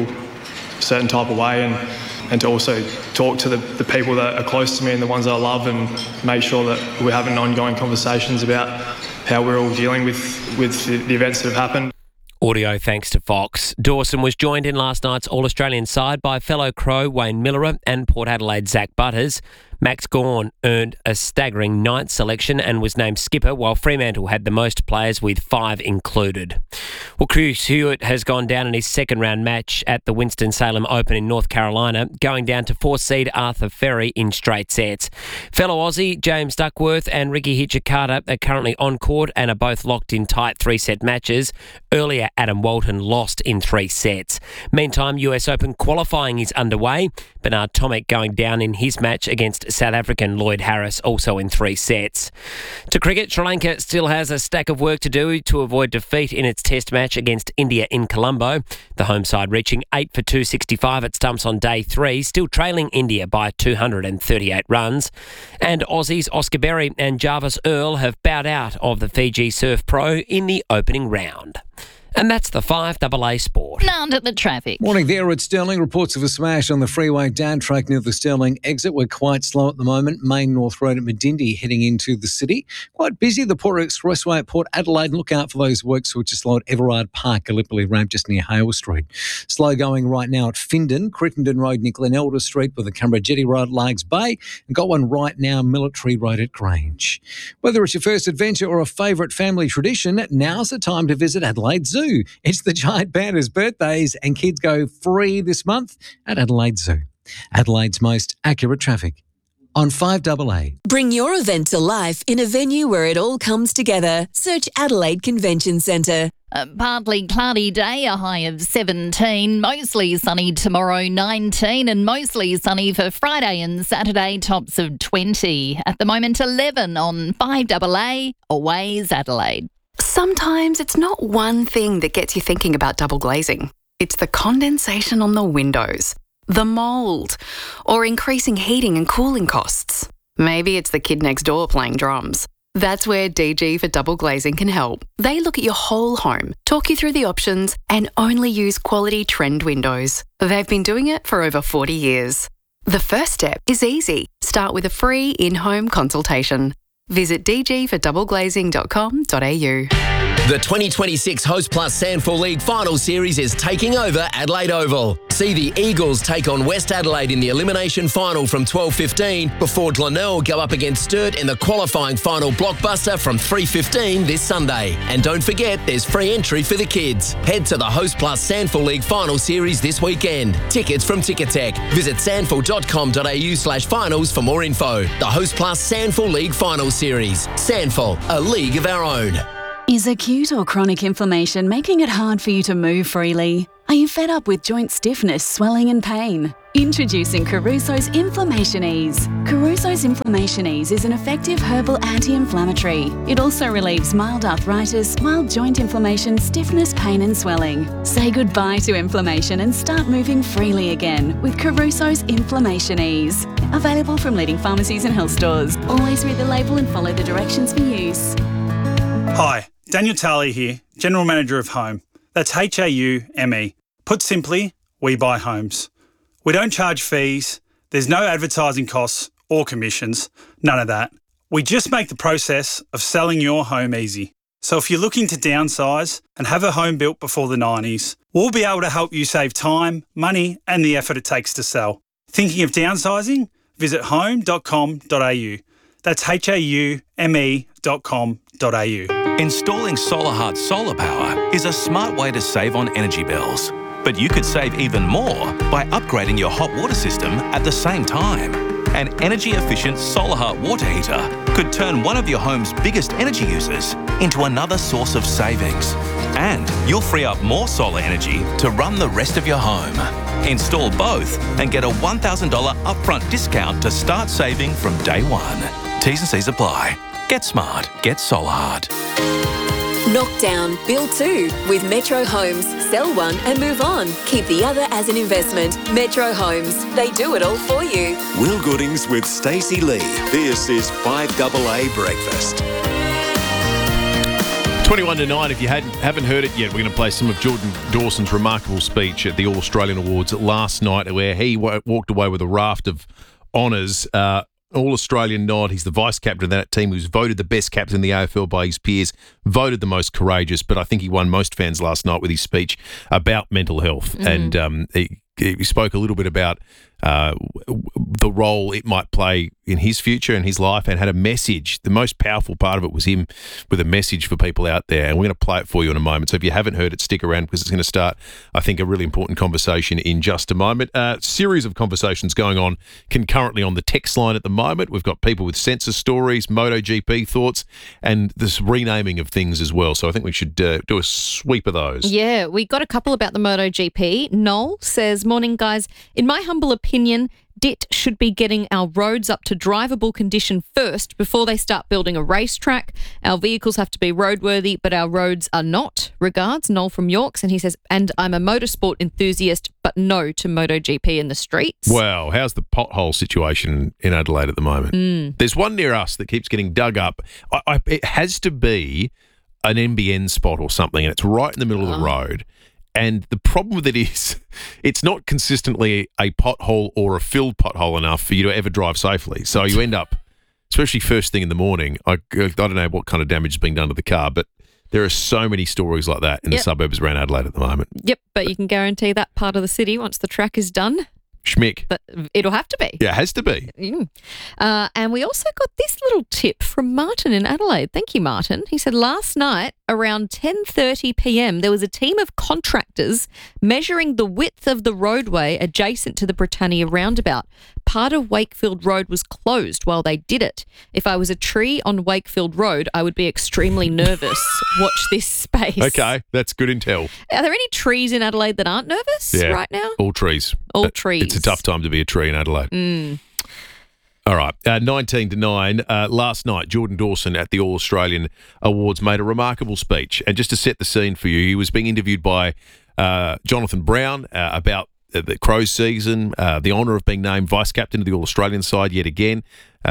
Speaker 10: a certain type of way and to also talk to the people that are close to me and the ones that I love, and make sure that we're having ongoing conversations about how we're all dealing with the events that have happened.
Speaker 9: Audio thanks to Fox. Dawson was joined in last night's All-Australian side by fellow Crow Wayne Miller and Port Adelaide Zach Butters. Max Gawn earned a staggering 9th selection and was named skipper, while Fremantle had the most players with 5 included. Well, Chris Hewitt has gone down in his second round match at the Winston-Salem Open in North Carolina, going down to 4th-seed Arthur Ferry in straight sets. Fellow Aussie James Duckworth and Ricky Hitchikata are currently on court and are both locked in tight 3-set matches. Earlier, Adam Walton lost in 3 sets. Meantime, US Open qualifying is underway. Bernard Tomic going down in his match against South African Lloyd Harris, also in 3 sets. To cricket, Sri Lanka still has a stack of work to do to avoid defeat in its test match against India in Colombo. The home side reaching 8 for 265 at stumps on day 3, still trailing India by 238 runs. And Aussies Oscar Berry and Jarvis Earl have bowed out of the Fiji Surf Pro in the opening round. And that's the 5AA Sport.
Speaker 5: Now to the traffic.
Speaker 11: Morning there at Stirling. Reports of a smash on the freeway down track near the Stirling exit. We're quite slow at the moment. Main North Road at Medindi heading into the city. Quite busy. The Port Expressway at Port Adelaide. Look out for those works which are slow at Everard Park, Gallipoli Ramp just near Hale Street. Slow going right now at Findon, Crittenden Road near Glenelder Street with the Canberra Jetty Road at Largs Bay. And got one right now, Military Road at Grange. Whether it's your first adventure or a favourite family tradition, now's the time to visit Adelaide Zoo. It's the Giant Panda's birthdays and kids go free this month at Adelaide Zoo. Adelaide's most accurate traffic on 5AA.
Speaker 4: Bring your event to life in a venue where it all comes together. Search Adelaide Convention Centre.
Speaker 5: A partly cloudy day, a high of 17, mostly sunny tomorrow 19 and mostly sunny for Friday and Saturday, tops of 20. At the moment 11 on 5AA, always Adelaide.
Speaker 17: Sometimes it's not one thing that gets you thinking about double glazing. It's the condensation on the windows, the mould, or increasing heating and cooling costs. Maybe it's the kid next door playing drums. That's where DG for Double Glazing can help. They look at your whole home, talk you through the options, and only use quality trend windows. They've been doing it for over 40 years. The first step is easy. Start with a free in-home consultation. Visit dgfordoubleglazing.com.au.
Speaker 15: The 2026 Host Plus Sandful League Final Series is taking over Adelaide Oval. See the Eagles take on West Adelaide in the elimination final from 12:15 before Glenelg go up against Sturt in the qualifying final blockbuster from 3:15 this Sunday. And don't forget, there's free entry for the kids. Head to the Host Plus Sandful League Final Series this weekend. Tickets from Ticketek. Visit sandful.com.au/finals for more info. The Host Plus Sandful League Final Series. Sandful, a league of our own.
Speaker 16: Is acute or chronic inflammation making it hard for you to move freely? Are you fed up with joint stiffness, swelling and pain? Introducing Caruso's Inflammation Ease. Caruso's Inflammation Ease is an effective herbal anti-inflammatory. It also relieves mild arthritis, mild joint inflammation, stiffness, pain and swelling. Say goodbye to inflammation and start moving freely again with Caruso's Inflammation Ease. Available from leading pharmacies and health stores. Always read the label and follow the directions for use.
Speaker 18: Hi, Daniel Talley here, General Manager of Home. That's HAUME. Put simply, we buy homes. We don't charge fees, there's no advertising costs or commissions, none of that. We just make the process of selling your home easy. So if you're looking to downsize and have a home built before the 90s, we'll be able to help you save time, money and the effort it takes to sell. Thinking of downsizing? Visit home.com.au. That's HAUME.com.au.
Speaker 19: Installing SolarHeart solar power is a smart way to save on energy bills. But you could save even more by upgrading your hot water system at the same time. An energy-efficient SolarHeart water heater could turn one of your home's biggest energy users into another source of savings. And you'll free up more solar energy to run the rest of your home. Install both and get a $1,000 upfront discount to start saving from day one. T's and C's apply. Get smart. Get SolarHeart.
Speaker 4: Knock down, build two with Metro Homes. Sell one and move on. Keep the other as an investment. Metro Homes. They do it all for you.
Speaker 12: Will Goodings with Stacey Lee. This is 5AA Breakfast.
Speaker 13: 21 to 9. If you haven't heard it yet, we're going to play some of Jordan Dawson's remarkable speech at the All-Australian Awards last night, where he walked away with a raft of honours. All-Australian nod. He's the vice-captain of that team who's voted the best captain in the AFL by his peers, voted the most courageous, but I think he won most fans last night with his speech about mental health. And he spoke a little bit about the role it might play in his future and his life, and had a message. The most powerful part of it was him with a message for people out there, and we're going to play it for you in a moment. So if you haven't heard it, stick around, because it's going to start, I think, a really important conversation in just a moment. Series of conversations going on concurrently on the text line at the moment. We've got people with census stories, MotoGP thoughts, and this renaming of things as well. So I think we should do a sweep of those.
Speaker 14: Yeah, we got a couple about the MotoGP. Noel says, morning guys, in my humble opinion, DIT should be getting our roads up to drivable condition first before they start building a racetrack. Our vehicles have to be roadworthy, but our roads are not. Regards, Noel from Yorks. And he says, and I'm a motorsport enthusiast, but no to MotoGP in the streets.
Speaker 13: Wow, how's the pothole situation in Adelaide at the moment? There's one near us that keeps getting dug up. It has to be an NBN spot or something, and it's right in the middle of the road. And the problem with it is it's not consistently a pothole or a filled pothole enough for you to ever drive safely. So you end up, especially first thing in the morning, I don't know what kind of damage is being done to the car, but there are so many stories like that in the suburbs around Adelaide at the moment.
Speaker 14: Yep, but you can guarantee that part of the city, once the track is done,
Speaker 13: schmick.
Speaker 14: But it'll have to be.
Speaker 13: Yeah, it has to be.
Speaker 14: And we also got this little tip from Martin in Adelaide. Thank you, Martin. He said last night around 10:30 p.m. there was a team of contractors measuring the width of the roadway adjacent to the Britannia roundabout. Part of Wakefield Road was closed while they did it. If I was a tree on Wakefield Road, I would be extremely nervous. Watch this space.
Speaker 13: Okay, that's good intel.
Speaker 14: Are there any trees in Adelaide that aren't nervous right now?
Speaker 13: All trees.
Speaker 14: All trees.
Speaker 13: It's a tough time to be a tree in Adelaide. All right, 19 to 9. Last night, Jordan Dawson at the All-Australian Awards made a remarkable speech. And just to set the scene for you, he was being interviewed by Jonathan Brown about the Crows season, the honour of being named vice-captain of the All-Australian side yet again.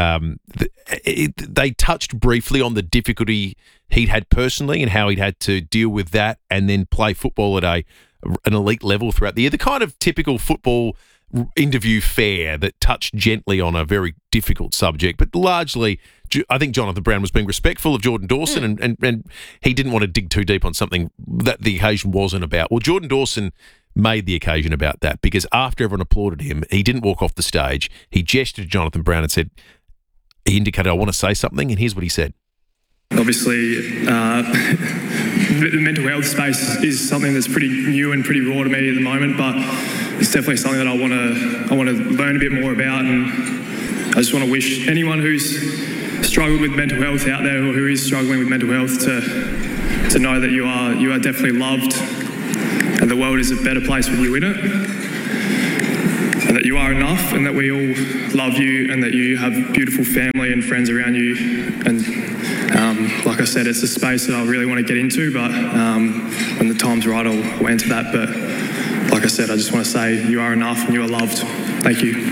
Speaker 13: They touched briefly on the difficulty he'd had personally and how he'd had to deal with that and then play football at an elite level throughout the year. The kind of typical football interview fare that touched gently on a very difficult subject, but largely I think Jonathan Brown was being respectful of Jordan Dawson and he didn't want to dig too deep on something that the occasion wasn't about. Well, Jordan Dawson made the occasion about that because after everyone applauded him, he didn't walk off the stage. He gestured to Jonathan Brown and said, he indicated, I want to say something, and here's what he said.
Speaker 10: Obviously, the mental health space is something that's pretty new and pretty raw to me at the moment, but it's definitely something that I want to learn a bit more about, and I just want to wish anyone who's struggled with mental health out there or who is struggling with mental health to know that you are definitely loved, and the world is a better place with you in it, and that you are enough, and that we all love you, and that you have beautiful family and friends around you. And like I said, it's a space that I really want to get into, but when the time's right, I'll enter that. But like I said, I just want to say you are enough and you are loved. Thank you.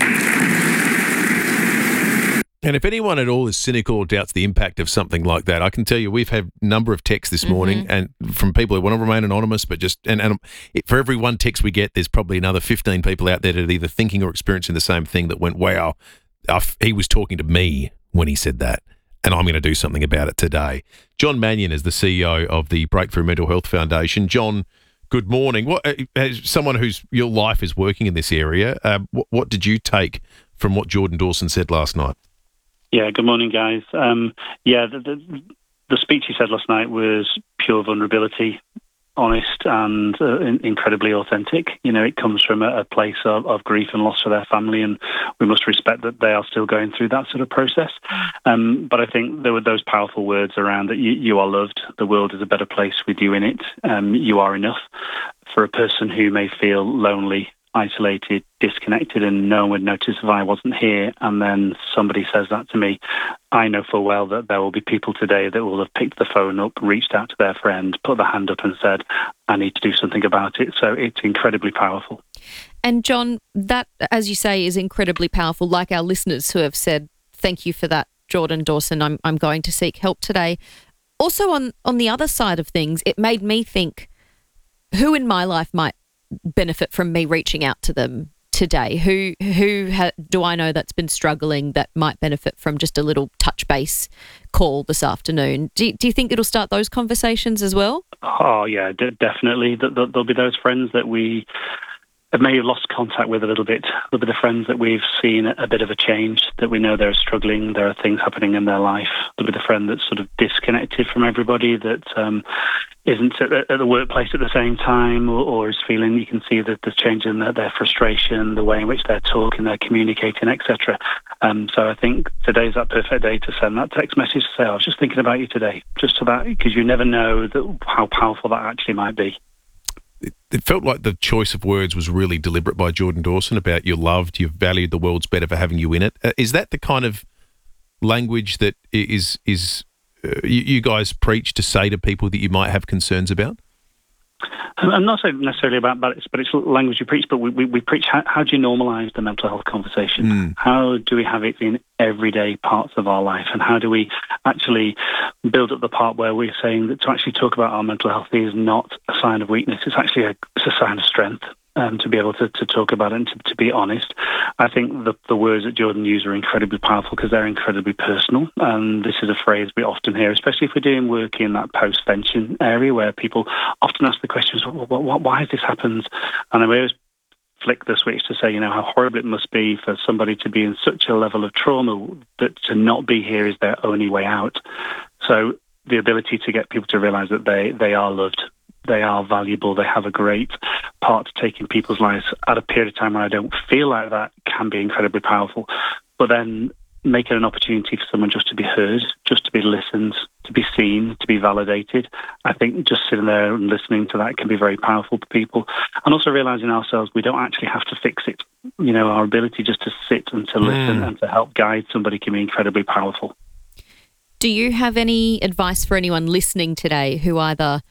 Speaker 13: And if anyone at all is cynical or doubts the impact of something like that, I can tell you we've had a number of texts this morning and from people who want to remain anonymous, but just for every one text we get, there's probably another 15 people out there that are either thinking or experiencing the same thing that went, wow, he was talking to me when he said that, and I'm going to do something about it today. John Mannion is the CEO of the Breakthrough Mental Health Foundation. John, good morning. What, as someone whose your life is working in this area, what did you take from what Jordan Dawson said last night?
Speaker 1: Yeah, good morning, guys. The speech he said last night was pure vulnerability, honest and incredibly authentic. You know, it comes from a place of grief and loss for their family, and we must respect that they are still going through that sort of process. But I think there were those powerful words around that you are loved, the world is a better place with you in it, you are enough. For a person who may feel lonely, isolated, disconnected, and no one would notice if I wasn't here, and then somebody says that to me, I know full well that there will be people today that will have picked the phone up, reached out to their friend, put their hand up and said, I need to do something about it. So it's incredibly powerful.
Speaker 14: And John, that, as you say, is incredibly powerful, like our listeners who have said, thank you for that, Jordan Dawson, I'm going to seek help today. Also on the other side of things, it made me think, who in my life might benefit from me reaching out to them today? Who do I know that's been struggling that might benefit from just a little touch base call this afternoon? Do you think it'll start those conversations as well?
Speaker 1: Oh, yeah, definitely. There'll be those friends that we may have lost contact with a little bit. There'll be the friends that we've seen a bit of a change, that we know they're struggling, there are things happening in their life. There'll be the friend that's sort of disconnected from everybody, that isn't at the workplace at the same time, or is feeling, you can see that there's change in their frustration, the way in which they're talking, they're communicating, etc. So I think today's that perfect day to send that text message to say, I was just thinking about you today, just so that, because you never know how powerful that actually might be.
Speaker 13: It felt like the choice of words was really deliberate by Jordan Dawson about you're loved, you've valued, the world's better for having you in it. Is that the kind of language that is you guys preach to say to people that you might have concerns about?
Speaker 1: I'm not saying necessarily about it, but it's language you preach. But we preach how do you normalise the mental health conversation? How do we have it in everyday parts of our life? And how do we actually build up the part where we're saying that to actually talk about our mental health is not a sign of weakness, it's actually a sign of strength. To be able to talk about it and to be honest. I think the words that Jordan used are incredibly powerful because they're incredibly personal. And this is a phrase we often hear, especially if we're doing work in that post-vention area where people often ask the questions, why has this happened? And I always flick the switch to say, how horrible it must be for somebody to be in such a level of trauma that to not be here is their only way out. So the ability to get people to realise that they are loved, they are valuable, they have a great part to take in people's lives at a period of time when I don't feel like that can be incredibly powerful. But then make it an opportunity for someone just to be heard, just to be listened, to be seen, to be validated. I think just sitting there and listening to that can be very powerful for people. And also realising ourselves, we don't actually have to fix it. Our ability just to sit and to listen and to help guide somebody can be incredibly powerful.
Speaker 14: Do you have any advice for anyone listening today who either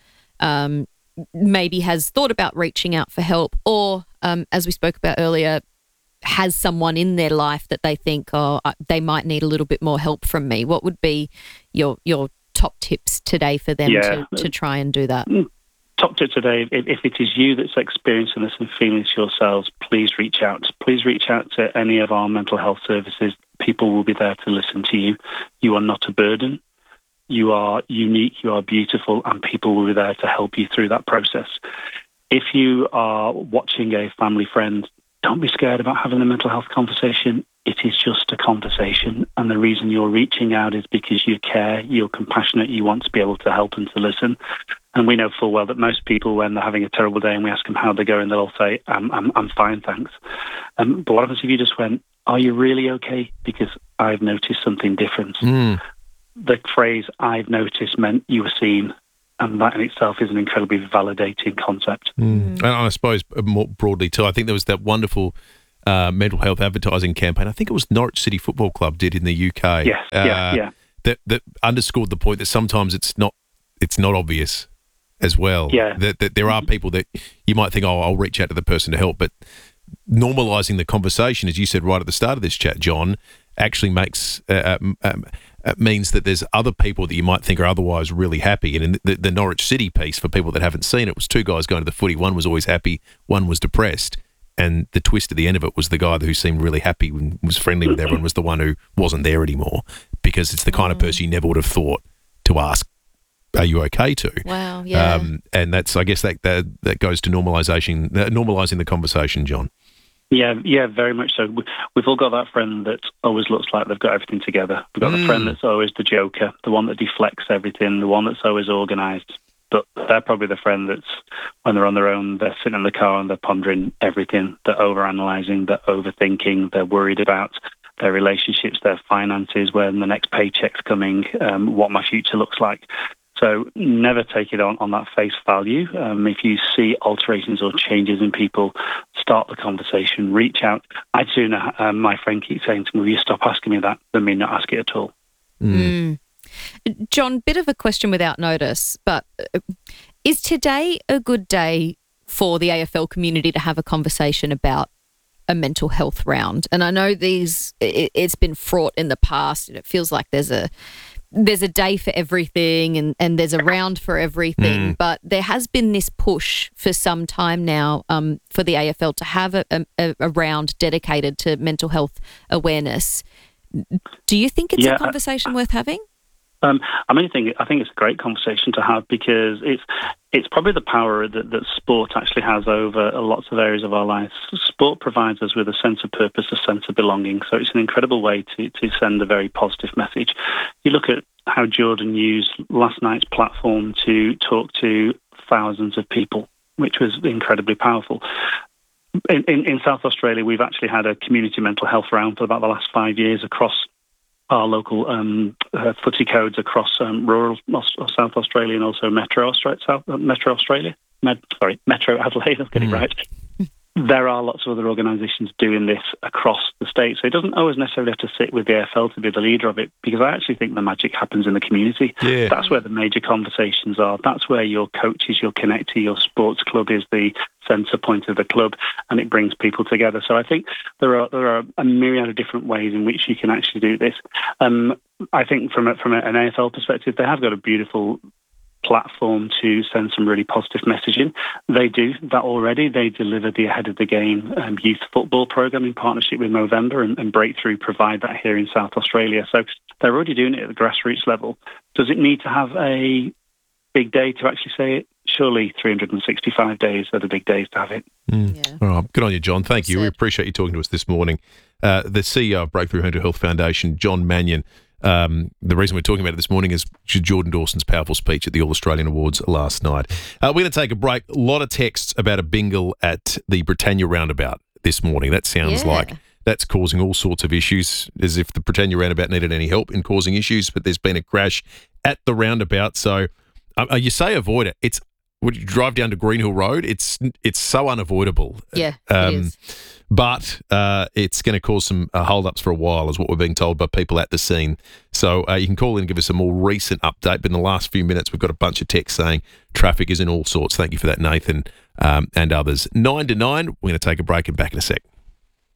Speaker 14: maybe has thought about reaching out for help or, as we spoke about earlier, has someone in their life that they think, they might need a little bit more help from me? What would be your top tips today for them to try and do that?
Speaker 1: top tip today, if it is you that's experiencing this and feeling this yourselves, please reach out. Please reach out to any of our mental health services. People will be there to listen to you. You are not a burden. You are unique, you are beautiful, and people will be there to help you through that process. If you are watching a family friend, don't be scared about having a mental health conversation. It is just a conversation, and the reason you're reaching out is because you care, you're compassionate, you want to be able to help and to listen. And we know full well that most people, when they're having a terrible day and we ask them how they're going, they'll all say, I'm fine, thanks. But what happens if you just went, are you really okay? Because I've noticed something different. The phrase, I've noticed, meant you were seen. And that in itself is an incredibly validating concept.
Speaker 13: And I suppose more broadly too, I think there was that wonderful mental health advertising campaign. I think it was Norwich City Football Club did in the UK.
Speaker 1: Yes, yeah.
Speaker 13: That underscored the point that sometimes it's not obvious as well.
Speaker 1: Yeah.
Speaker 13: That there are people that you might think, I'll reach out to the person to help, but normalising the conversation, as you said right at the start of this chat, John, actually makes means that there's other people that you might think are otherwise really happy. And in the Norwich City piece, for people that haven't seen it, was two guys going to the footy. One was always happy, one was depressed. And the twist at the end of it was the guy who seemed really happy and was friendly with everyone was the one who wasn't there anymore, because it's the kind of person you never would have thought to ask, are you okay to?
Speaker 14: Wow, yeah.
Speaker 13: And that's, I guess, that goes to normalising the conversation, John.
Speaker 1: Yeah, very much so. We've all got that friend that always looks like they've got everything together. We've got the friend that's always the joker, the one that deflects everything, the one that's always organised. But they're probably the friend that's, when they're on their own, they're sitting in the car and they're pondering everything. They're overanalyzing, they're overthinking, they're worried about their relationships, their finances, when the next paycheck's coming, what my future looks like. So never take it on that face value. If you see alterations or changes in people, start the conversation, reach out. I'd sooner, my friend keeps saying to me, will you stop asking me that, than me not ask it at all.
Speaker 14: John, bit of a question without notice, but is today a good day for the AFL community to have a conversation about a mental health round? And I know it's been fraught in the past, and it feels like there's a day for everything and there's a round for everything, but there has been this push for some time now for the AFL to have a round dedicated to mental health awareness. Do you think it's a conversation worth having?
Speaker 1: I think it's a great conversation to have, because it's probably the power that sport actually has over lots of areas of our lives. Sport provides us with a sense of purpose, a sense of belonging. So it's an incredible way to send a very positive message. You look at how Jordan used last night's platform to talk to thousands of people, which was incredibly powerful. In South Australia, we've actually had a community mental health round for about the last 5 years across our local footy codes across rural South Australia and also Metro Adelaide. I'll get it right. There are lots of other organisations doing this across the state, so it doesn't always necessarily have to sit with the AFL to be the leader of it, because I actually think the magic happens in the community. Yeah. That's where the major conversations are. That's where your coaches, your connector, your sports club is the centre point of the club, and it brings people together. So I think there are a myriad of different ways in which you can actually do this. I think from an AFL perspective, they have got a beautiful platform to send some really positive messaging. They do that already. They deliver the Ahead of the Game youth football program in partnership with Movember, and Breakthrough provide that here in South Australia. So they're already doing it at the grassroots level. Does it need to have a big day to actually say it? Surely 365 days are the big days to have it.
Speaker 13: All right. Good on you, John. Thank you. We appreciate you talking to us this morning. The CEO of Breakthrough Mental Health Foundation, John Mannion. The reason we're talking about it this morning is Jordan Dawson's powerful speech at the All-Australian Awards last night. We're going to take a break. A lot of texts about a bingle at the Britannia roundabout this morning. That sounds like that's causing all sorts of issues, as if the Britannia roundabout needed any help in causing issues, but there's been a crash at the roundabout. So you say avoid it. Would you drive down to Greenhill Road? It's so unavoidable.
Speaker 14: Yeah, it is.
Speaker 13: But it's going to cause some hold-ups for a while, is what we're being told by people at the scene. So you can call in and give us a more recent update. But in the last few minutes, we've got a bunch of texts saying traffic is in all sorts. Thank you for that, Nathan, and others. 9 to 9, we're going to take a break and back in a sec.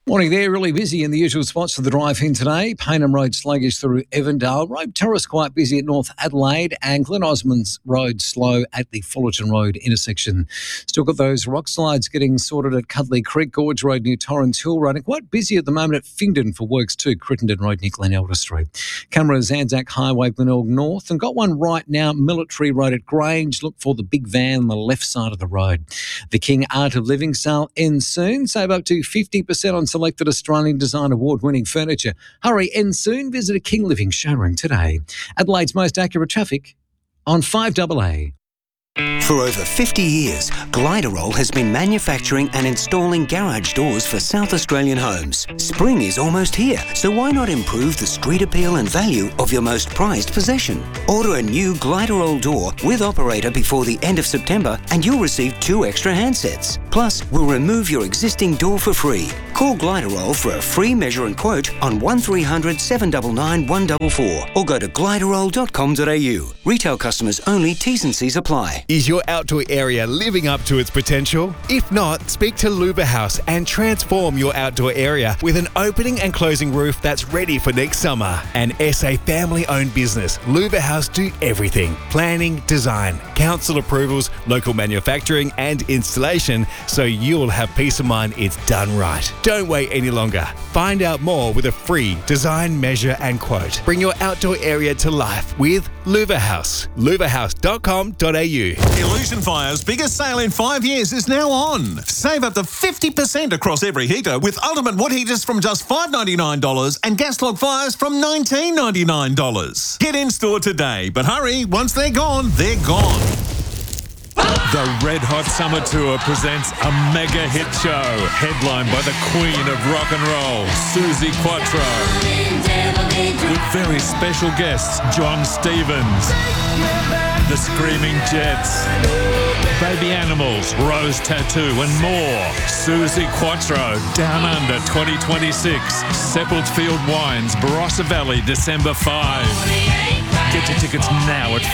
Speaker 11: Morning there, really busy in the usual spots for the drive-in today. Paynham Road sluggish through Evandale. Road Terrace quite busy at North Adelaide, and Glen Osmond's Road slow at the Fullerton Road intersection. Still got those rock slides getting sorted at Cudley Creek, Gorge Road near Torrens Hill Road, and quite busy at the moment at Fingdon for works too, Crittenden Road near Glen Elder Street. Cameras Anzac Highway, Glenelg North, and got one right now, Military Road at Grange. Look for the big van on the left side of the road. The King Art of Living sale ends soon. Save up to 50% on selected Australian Design Award-winning furniture. Hurry, end soon. Visit a King Living showroom today. Adelaide's most accurate traffic on 5AA.
Speaker 2: For over 50 years, Gliderol has been manufacturing and installing garage doors for South Australian homes. Spring is almost here, so why not improve the street appeal and value of your most prized possession? Order a new Gliderol door with operator before the end of September and you'll receive 2 extra handsets. Plus, we'll remove your existing door for free. Call Gliderol for a free measure and quote on 1300 799 144 or go to gliderol.com.au. Retail customers only, T's and C's apply.
Speaker 20: Is your outdoor area living up to its potential? If not, speak to Luba House and transform your outdoor area with an opening and closing roof that's ready for next summer. An SA family-owned business, Luba House do everything. Planning, design, council approvals, local manufacturing and installation, so you'll have peace of mind it's done right. Don't wait any longer. Find out more with a free design, measure and quote. Bring your outdoor area to life with Luba House. lubahouse.com.au.
Speaker 21: Illusion Fire's biggest sale in 5 years is now on. Save up to 50% across every heater with ultimate wood heaters from just $5.99 and gas log fires from $19.99. Get in store today, but hurry, once they're gone, they're gone.
Speaker 23: The Red Hot Summer Tour presents a mega hit show, headlined by the Queen of Rock and Roll, Suzi Quatro, with very special guests, John Stevens, The Screaming Jets, Baby Animals, Rose Tattoo and more. Suzi Quatro, Down Under 2026, Seppelt Wines, Barossa Valley, December 5. Get your tickets now at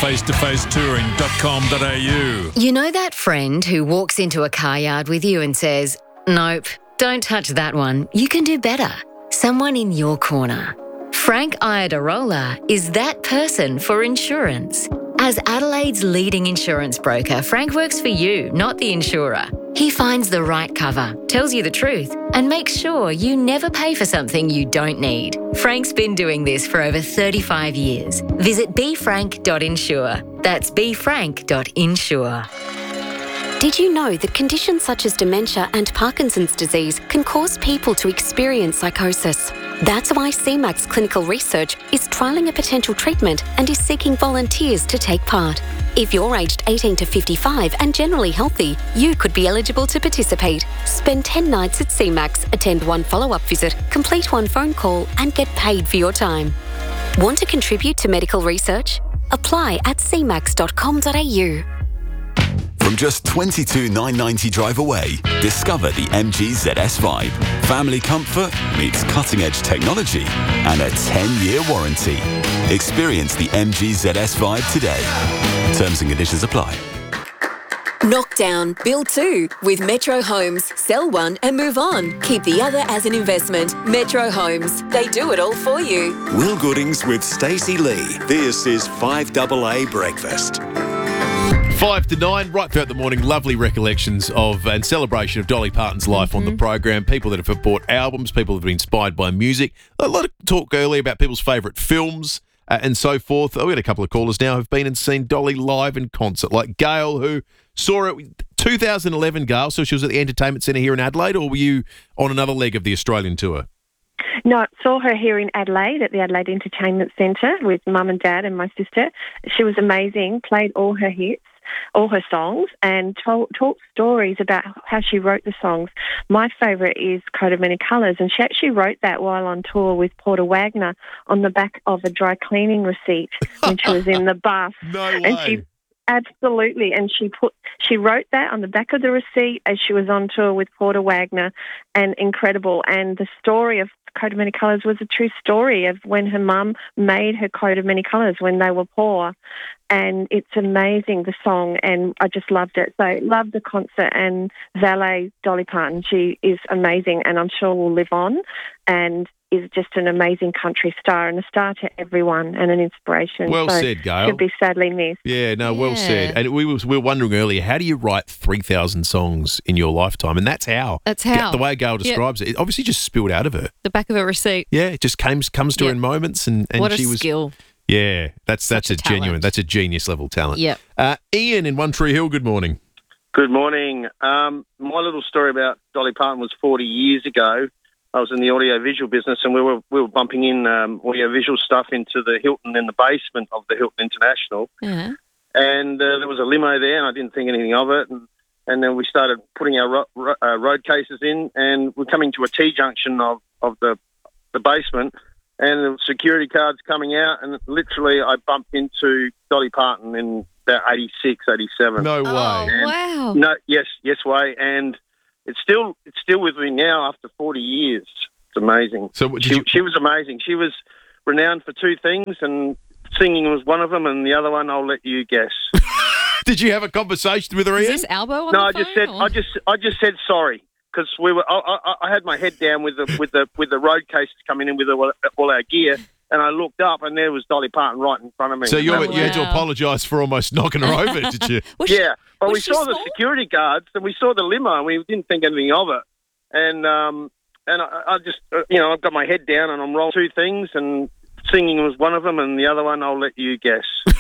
Speaker 23: facetofacetouring.com.au.
Speaker 24: You know that friend who walks into a car yard with you and says, "Nope, don't touch that one. You can do better." Someone in your corner. Frank Iadarola is that person for insurance. As Adelaide's leading insurance broker, Frank works for you, not the insurer. He finds the right cover, tells you the truth, and makes sure you never pay for something you don't need. Frank's been doing this for over 35 years. Visit befrank.insure. That's befrank.insure.
Speaker 25: Did you know that conditions such as dementia and Parkinson's disease can cause people to experience psychosis? That's why CMAX Clinical Research is trialling a potential treatment and is seeking volunteers to take part. If you're aged 18 to 55 and generally healthy, you could be eligible to participate. Spend 10 nights at CMAX, attend 1 follow-up visit, complete 1 phone call and get paid for your time. Want to contribute to medical research? Apply at cmax.com.au.
Speaker 26: From just $22,990 drive away, discover the MG ZS5. Family comfort meets cutting-edge technology and a 10-year warranty. Experience the MG ZS5 today. Terms and conditions apply.
Speaker 4: Knock down, build 2 with Metro Homes. Sell one and move on. Keep the other as an investment. Metro Homes. They do it all for you.
Speaker 28: Will Goodings with Stacey Lee. This is 5AA Breakfast.
Speaker 13: 5 to 9, right throughout the morning, lovely recollections of and celebration of Dolly Parton's life on the program. People that have bought albums, people that have been inspired by music. A lot of talk earlier about people's favourite films and so forth. We had a couple of callers now who've been and seen Dolly live in concert, like Gail, who saw it 2011, Gail, so she was at the Entertainment Centre here in Adelaide, or were you on another leg of the Australian tour?
Speaker 29: No, saw her here in Adelaide at the Adelaide Entertainment Centre with Mum and Dad and my sister. She was amazing, played all her hits, all her songs, and talked stories about how she wrote the songs. My favourite is Coat of Many Colours, and she actually wrote that while on tour with Porter Wagner on the back of a dry cleaning receipt when she was in the bus.
Speaker 13: No way.
Speaker 29: And absolutely, and she wrote that on the back of the receipt as she was on tour with Porter Wagner, and incredible. And the story of Coat of Many Colours was a true story of when her mum made her coat of many colours when they were poor. And it's amazing, the song, and I just loved it. So loved the concert, and valet Dolly Parton, she is amazing, and I'm sure will live on and is just an amazing country star and a star to everyone and an inspiration.
Speaker 13: Well
Speaker 29: so
Speaker 13: said, Gail.
Speaker 29: She'll be sadly missed.
Speaker 13: Yeah, no, well said. And we were wondering earlier, how do you write 3,000 songs in your lifetime? And that's how. The way Gail describes it obviously just spilled out of her.
Speaker 14: The back of a receipt.
Speaker 13: Yeah, it just comes to her in moments, and
Speaker 14: what
Speaker 13: she
Speaker 14: a
Speaker 13: was
Speaker 14: skill.
Speaker 13: Yeah, that's a genuine,
Speaker 14: talent.
Speaker 13: that's a genius level talent.
Speaker 14: Yep.
Speaker 13: Ian in One Tree Hill, good morning.
Speaker 3: Good morning. My little story about Dolly Parton was 40 years ago. I was in the audio-visual business, and we were bumping in audio-visual stuff into the Hilton in the basement of the Hilton International.
Speaker 14: Yeah.
Speaker 3: And there was a limo there, and I didn't think anything of it. And then we started putting our road cases in, and we're coming to a T-junction of the basement, and the security card's coming out, and literally I bumped into Dolly Parton in about 86, 87.
Speaker 13: No way.
Speaker 14: Wow.
Speaker 3: No, yes, way. And it's still with me now after 40 years. It's amazing.
Speaker 13: So
Speaker 3: she was amazing. She was renowned for two things, and singing was one of them, and the other one I'll let you guess.
Speaker 13: Did you have a conversation with her, Ian?
Speaker 14: Is this Albo on
Speaker 3: No,
Speaker 14: the phone,
Speaker 3: I just said sorry, because I had my head down with the road cases coming in with all our gear, and I looked up, and there was Dolly Parton right in front of me.
Speaker 13: So you had to apologise for almost knocking her over, did you?
Speaker 3: Yeah, but we saw
Speaker 14: small?
Speaker 3: the security guards, and we saw the limo, and we didn't think anything of it. And I just, I've got my head down, and I'm rolling two things, and singing was one of them, and the other one I'll let you guess.